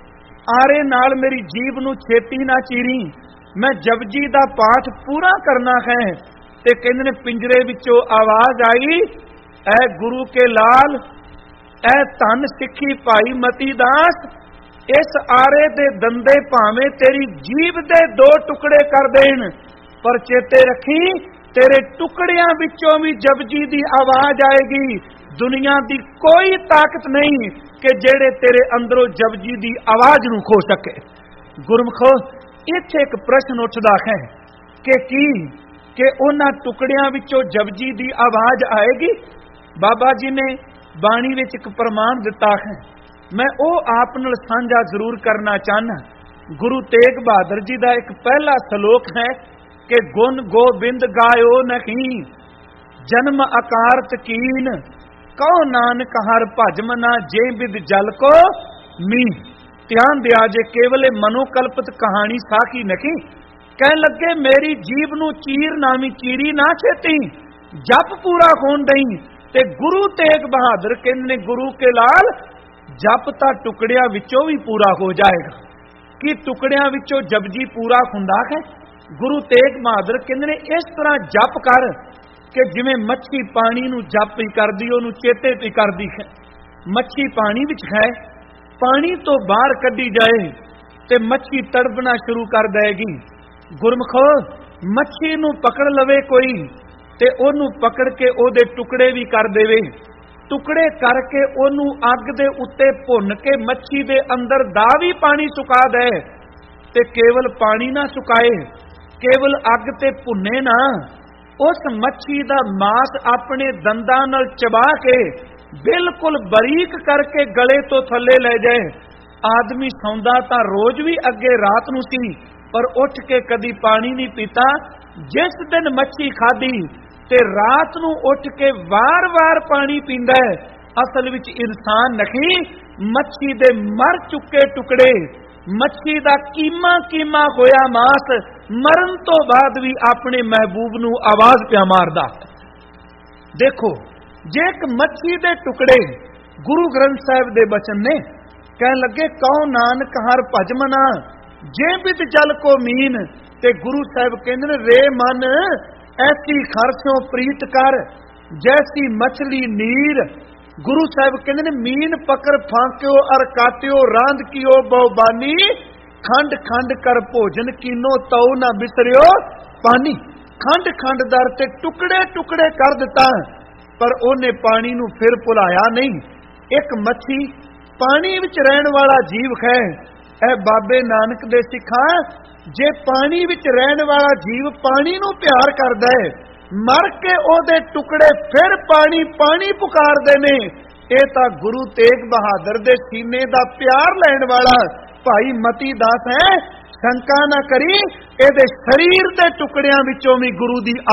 ਆਰੇ ਨਾਲ ਮੇਰੀ ਜੀਭ ਨੂੰ ਛੇਤੀ ਨਾ ਚੀਰੀ, ਮੈਂ ਜਪਜੀ ਦਾ ਪਾਠ ਪੂਰਾ ਕਰਨਾ ਹੈ। ਤੇ ਕਹਿੰਦੇ ਨੇ ਪਿੰਜਰੇ ਵਿੱਚੋਂ ਆਵਾਜ਼ ਆਈ, ਐ ਗੁਰੂ ਕੇ ਲਾਲ, ਐ ਧੰਨ ਸਿੱਖੀ ਭਾਈ ਮਤੀ ਦਾਸ, ਇਸ ਆਰੇ ਦੇ ਦੰਦੇ ਭਾਵੇਂ ਤੇਰੀ ਜੀਭ ਦੇ ਦੋ ਟੁਕੜੇ ਕਰ ਦੇਣ, ਪਰ ਚੇਤੇ ਰੱਖੀ ਤੇਰੇ ਟੁਕੜਿਆਂ ਵਿੱਚੋਂ ਵੀ ਜਪਜੀ ਦੀ ਆਵਾਜ਼ ਆਏਗੀ। ਦੁਨੀਆ ਦੀ ਕੋਈ ਤਾਕਤ ਨਹੀਂ ਕਿ ਜਿਹੜੇ ਤੇਰੇ ਅੰਦਰੋਂ ਜਪਜੀ ਦੀ ਆਵਾਜ਼ ਨੂੰ ਖੋ ਸਕੇ। ਗੁਰਮਖੋ, ਇੱਥੇ ਇੱਕ ਪ੍ਰਸ਼ਨ ਉੱਠਦਾ ਹੈ ਕਿ ਕੀ ਕਿ ਉਹਨਾਂ ਟੁਕੜਿਆਂ ਵਿੱਚੋਂ ਜਪਜੀ ਦੀ ਆਵਾਜ਼ ਆਏਗੀ? ਬਾਬਾ ਜੀ ਨੇ ਬਾਣੀ ਵਿੱਚ ਇੱਕ ਪ੍ਰਮਾਣ ਦਿੱਤਾ ਹੈ, ਮੈਂ ਉਹ ਆਪ ਨਾਲ ਸਾਂਝਾ ਜ਼ਰੂਰ ਕਰਨਾ ਚਾਹਨਾ। ਗੁਰੂ ਤੇਗ ਬਹਾਦਰ ਜੀ ਦਾ ਇੱਕ ਪਹਿਲਾ ਸ਼ਲੋਕ ਹੈ ਕਿ ਗੁਣ ਗੋਬਿੰਦ ਗਾਇਓ ਨਹੀਂ, ਜਨਮ ਆਕਾਰਤ ਕੀਨ, ਕਹੋ ਨਾਨਕ ਹਰ ਭਜ ਮਨਾ, ਜੇ ਬਿਦ ਜਲ ਕੋ ਮੀ। ਧਿਆਨ ਦਿਆ ਜੇ, ਕੇਵਲ ਮਨੋਕਲਪਿਤ ਕਹਾਣੀ ਸਾਖੀ ਨਹੀਂ, ਕਹਿਣ ਲੱਗੇ ਮੇਰੀ ਜੀਭ ਨੂੰ ਚੀਰ ਨਾਮੀ ਚੀਰੀ ਨਾ ਛੇਤੀ, ਜਪ ਪੂਰਾ ਹੋਣ ਦਈ। ਤੇ ਗੁਰੂ ਤੇਗ ਬਹਾਦਰ ਕਹਿੰਦੇ ਨੇ ਗੁਰੂ ਕੇ ਲਾਲ ਜਪ ਤਾਂ ਟੁਕੜਿਆਂ ਵਿੱਚੋਂ ਵੀ ਪੂਰਾ ਹੋ ਜਾਏਗਾ। ਕਿ ਟੁਕੜਿਆਂ ਵਿੱਚੋਂ ਜਪਜੀ ਪੂਰਾ ਹੁੰਦਾ ਹੈ? ਗੁਰੂ ਤੇਗ ਬਹਾਦਰ ਕਹਿੰਦੇ ਨੇ ਇਸ ਤਰ੍ਹਾਂ ਜਪ ਕਰ ਕਿ ਜਿਵੇਂ ਮੱਛੀ ਪਾਣੀ ਨੂੰ ਜਪ ਹੀ ਕਰਦੀ, ਉਹਨੂੰ ਚੇਤੇ ਤੇ ਕਰਦੀ ਹੈ। ਮੱਛੀ ਪਾਣੀ ਵਿੱਚ ਹੈ, ਪਾਣੀ ਤੋਂ ਬਾਹਰ ਕੱਢੀ ਜਾਏ ਤੇ ਮੱਛੀ ਤੜਪਣਾ ਸ਼ੁਰੂ ਕਰ ਦੇਗੀ। ਗੁਰਮਖੋ ਮੱਛੀ ਨੂੰ ਪਕੜ ਲਵੇ ਕੋਈ ਤੇ ਉਹਨੂੰ ਪਕੜ ਕੇ ਉਹਦੇ ਟੁਕੜੇ ਵੀ ਕਰ ਦੇਵੇ, ਟੁਕੜੇ ਕਰਕੇ ਉਹਨੂੰ ਅੱਗ ਦੇ ਉੱਤੇ ਭੁੰਨ ਕੇ ਮੱਛੀ ਦੇ ਅੰਦਰ ਦਾ ਵੀ ਪਾਣੀ ਸੁਕਾ ਦੇ ਤੇ ਕੇਵਲ ਪਾਣੀ ਨਾ ਸੁਕਾਏ, ਕੇਵਲ ਅੱਗ ਤੇ ਭੁੰਨੇ ਨਾ, ਉਸ ਮੱਛੀ ਦਾ ਮਾਸ ਆਪਣੇ ਦੰਦਾਂ ਨਾਲ ਚਬਾ ਕੇ ਬਿਲਕੁਲ ਬਰੀਕ ਕਰਕੇ ਗਲੇ ਤੋਂ ਥੱਲੇ ਲੈ ਜਾਏ। ਆਦਮੀ ਸੌਂਦਾ ਤਾਂ ਰੋਜ਼ ਵੀ ਅੱਗੇ ਰਾਤ ਨੂੰ ਸੀ, ਪਰ ਉੱਠ ਕੇ ਕਦੀ ਪਾਣੀ ਨਹੀਂ ਪੀਤਾ। ਜਿਸ ਦਿਨ ਮੱਛੀ ਖਾਧੀ ਤੇ ਰਾਤ ਨੂੰ ਉੱਠ ਕੇ ਵਾਰ-ਵਾਰ ਪਾਣੀ ਪੀਂਦਾ ਹੈ। ਅਸਲ ਵਿੱਚ ਇਨਸਾਨ ਨਹੀਂ, ਮੱਛੀ ਦੇ ਮਰ ਚੁੱਕੇ ਟੁਕੜੇ, ਮੱਛੀ ਦਾ ਕੀਮਾ ਕੀਮਾ ਹੋਇਆ ਮਾਸ ਮਰਨ ਤੋਂ ਬਾਅਦ ਵੀ ਆਪਣੇ ਮਹਿਬੂਬ ਨੂੰ ਆਵਾਜ਼ ਪਿਆ ਮਾਰਦਾ। ਦੇਖੋ, ਜੇ ਇੱਕ ਮੱਛੀ ਦੇ ਟੁਕੜੇ ਗੁਰੂ ਗ੍ਰੰਥ ਸਾਹਿਬ ਦੇ ਬਚਨ ਨੇ, ਕਹਿਣ ਲੱਗੇ ਕਉ ਨਾਨਕ ਹਰ ਭਜ ਮਨਾ ਜੇ ਬਿਦ ਜਲ ਕੋ ਮੀਨ। ਤੇ ਗੁਰੂ ਸਾਹਿਬ ਕਹਿੰਦੇ ਨੇ ਰੇ ਮਨ ਐਸੀ ਖਰਸੋਂ ਪ੍ਰੀਤ ਕਰ ਜੈਸੀ ਮਛਲੀ ਨੀਰ। ਗੁਰੂ ਸਾਹਿਬ ਕਹਿੰਦੇ ਨੇ ਮੀਨ ਪਕੜ ਫਾਂਕਿਓ ਅਰ ਕਾਟਿਓ ਰਾਂਧ ਕੀਓ ਬਹੁਬਾਨੀ, ਖੰਡ ਖੰਡ ਕਰ ਭੋਜਨ ਕੀਨੋ ਤਉ ਨਾ ਬਿਸਰਿਓ ਪਾਣੀ। ਖੰਡ ਖੰਡ ਦਰ ਤੇ ਟੁਕੜੇ ਟੁਕੜੇ ਕਰ ਦਿੱਤਾ, ਪਰ ਉਹਨੇ ਪਾਣੀ ਨੂੰ ਫਿਰ ਭੁਲਾਇਆ ਨਹੀਂ। ਇੱਕ ਮੱਛੀ ਪਾਣੀ ਵਿੱਚ ਰਹਿਣ ਵਾਲਾ ਜੀਵ ਹੈ। ਇਹ ਬਾਬੇ ਨਾਨਕ ਦੇ ਸਿੱਖਾਂ, ਜੇ ਪਾਣੀ ਵਿੱਚ ਰਹਿਣ ਵਾਲਾ ਜੀਵ ਪਾਣੀ ਨੂੰ ਪਿਆਰ ਕਰਦਾ ਹੈ, ਮਰ ਕੇ ਉਹਦੇ ਟੁਕੜੇ ਫਿਰ ਪਾਣੀ ਪਾਣੀ ਪੁਕਾਰਦੇ ਨੇ। ਇਹ ਤਾਂ ਗੁਰੂ ਤੇਗ ਬਹਾਦਰ ਦੇ ਸੀਨੇ ਦਾ ਪਿਆਰ ਲੈਣ ਵਾਲਾ ਭਾਈ ਮਤੀ ਦਾਸ ਹੈ। ਸ਼ੰਕਾ ਨਾ ਕਰੀ, ਇਹਦੇ ਸਰੀਰ ਦੇ ਟੁਕੜਿਆਂ ਵਿੱਚੋਂ ਵੀ ਗੁਰੂ ਦੀ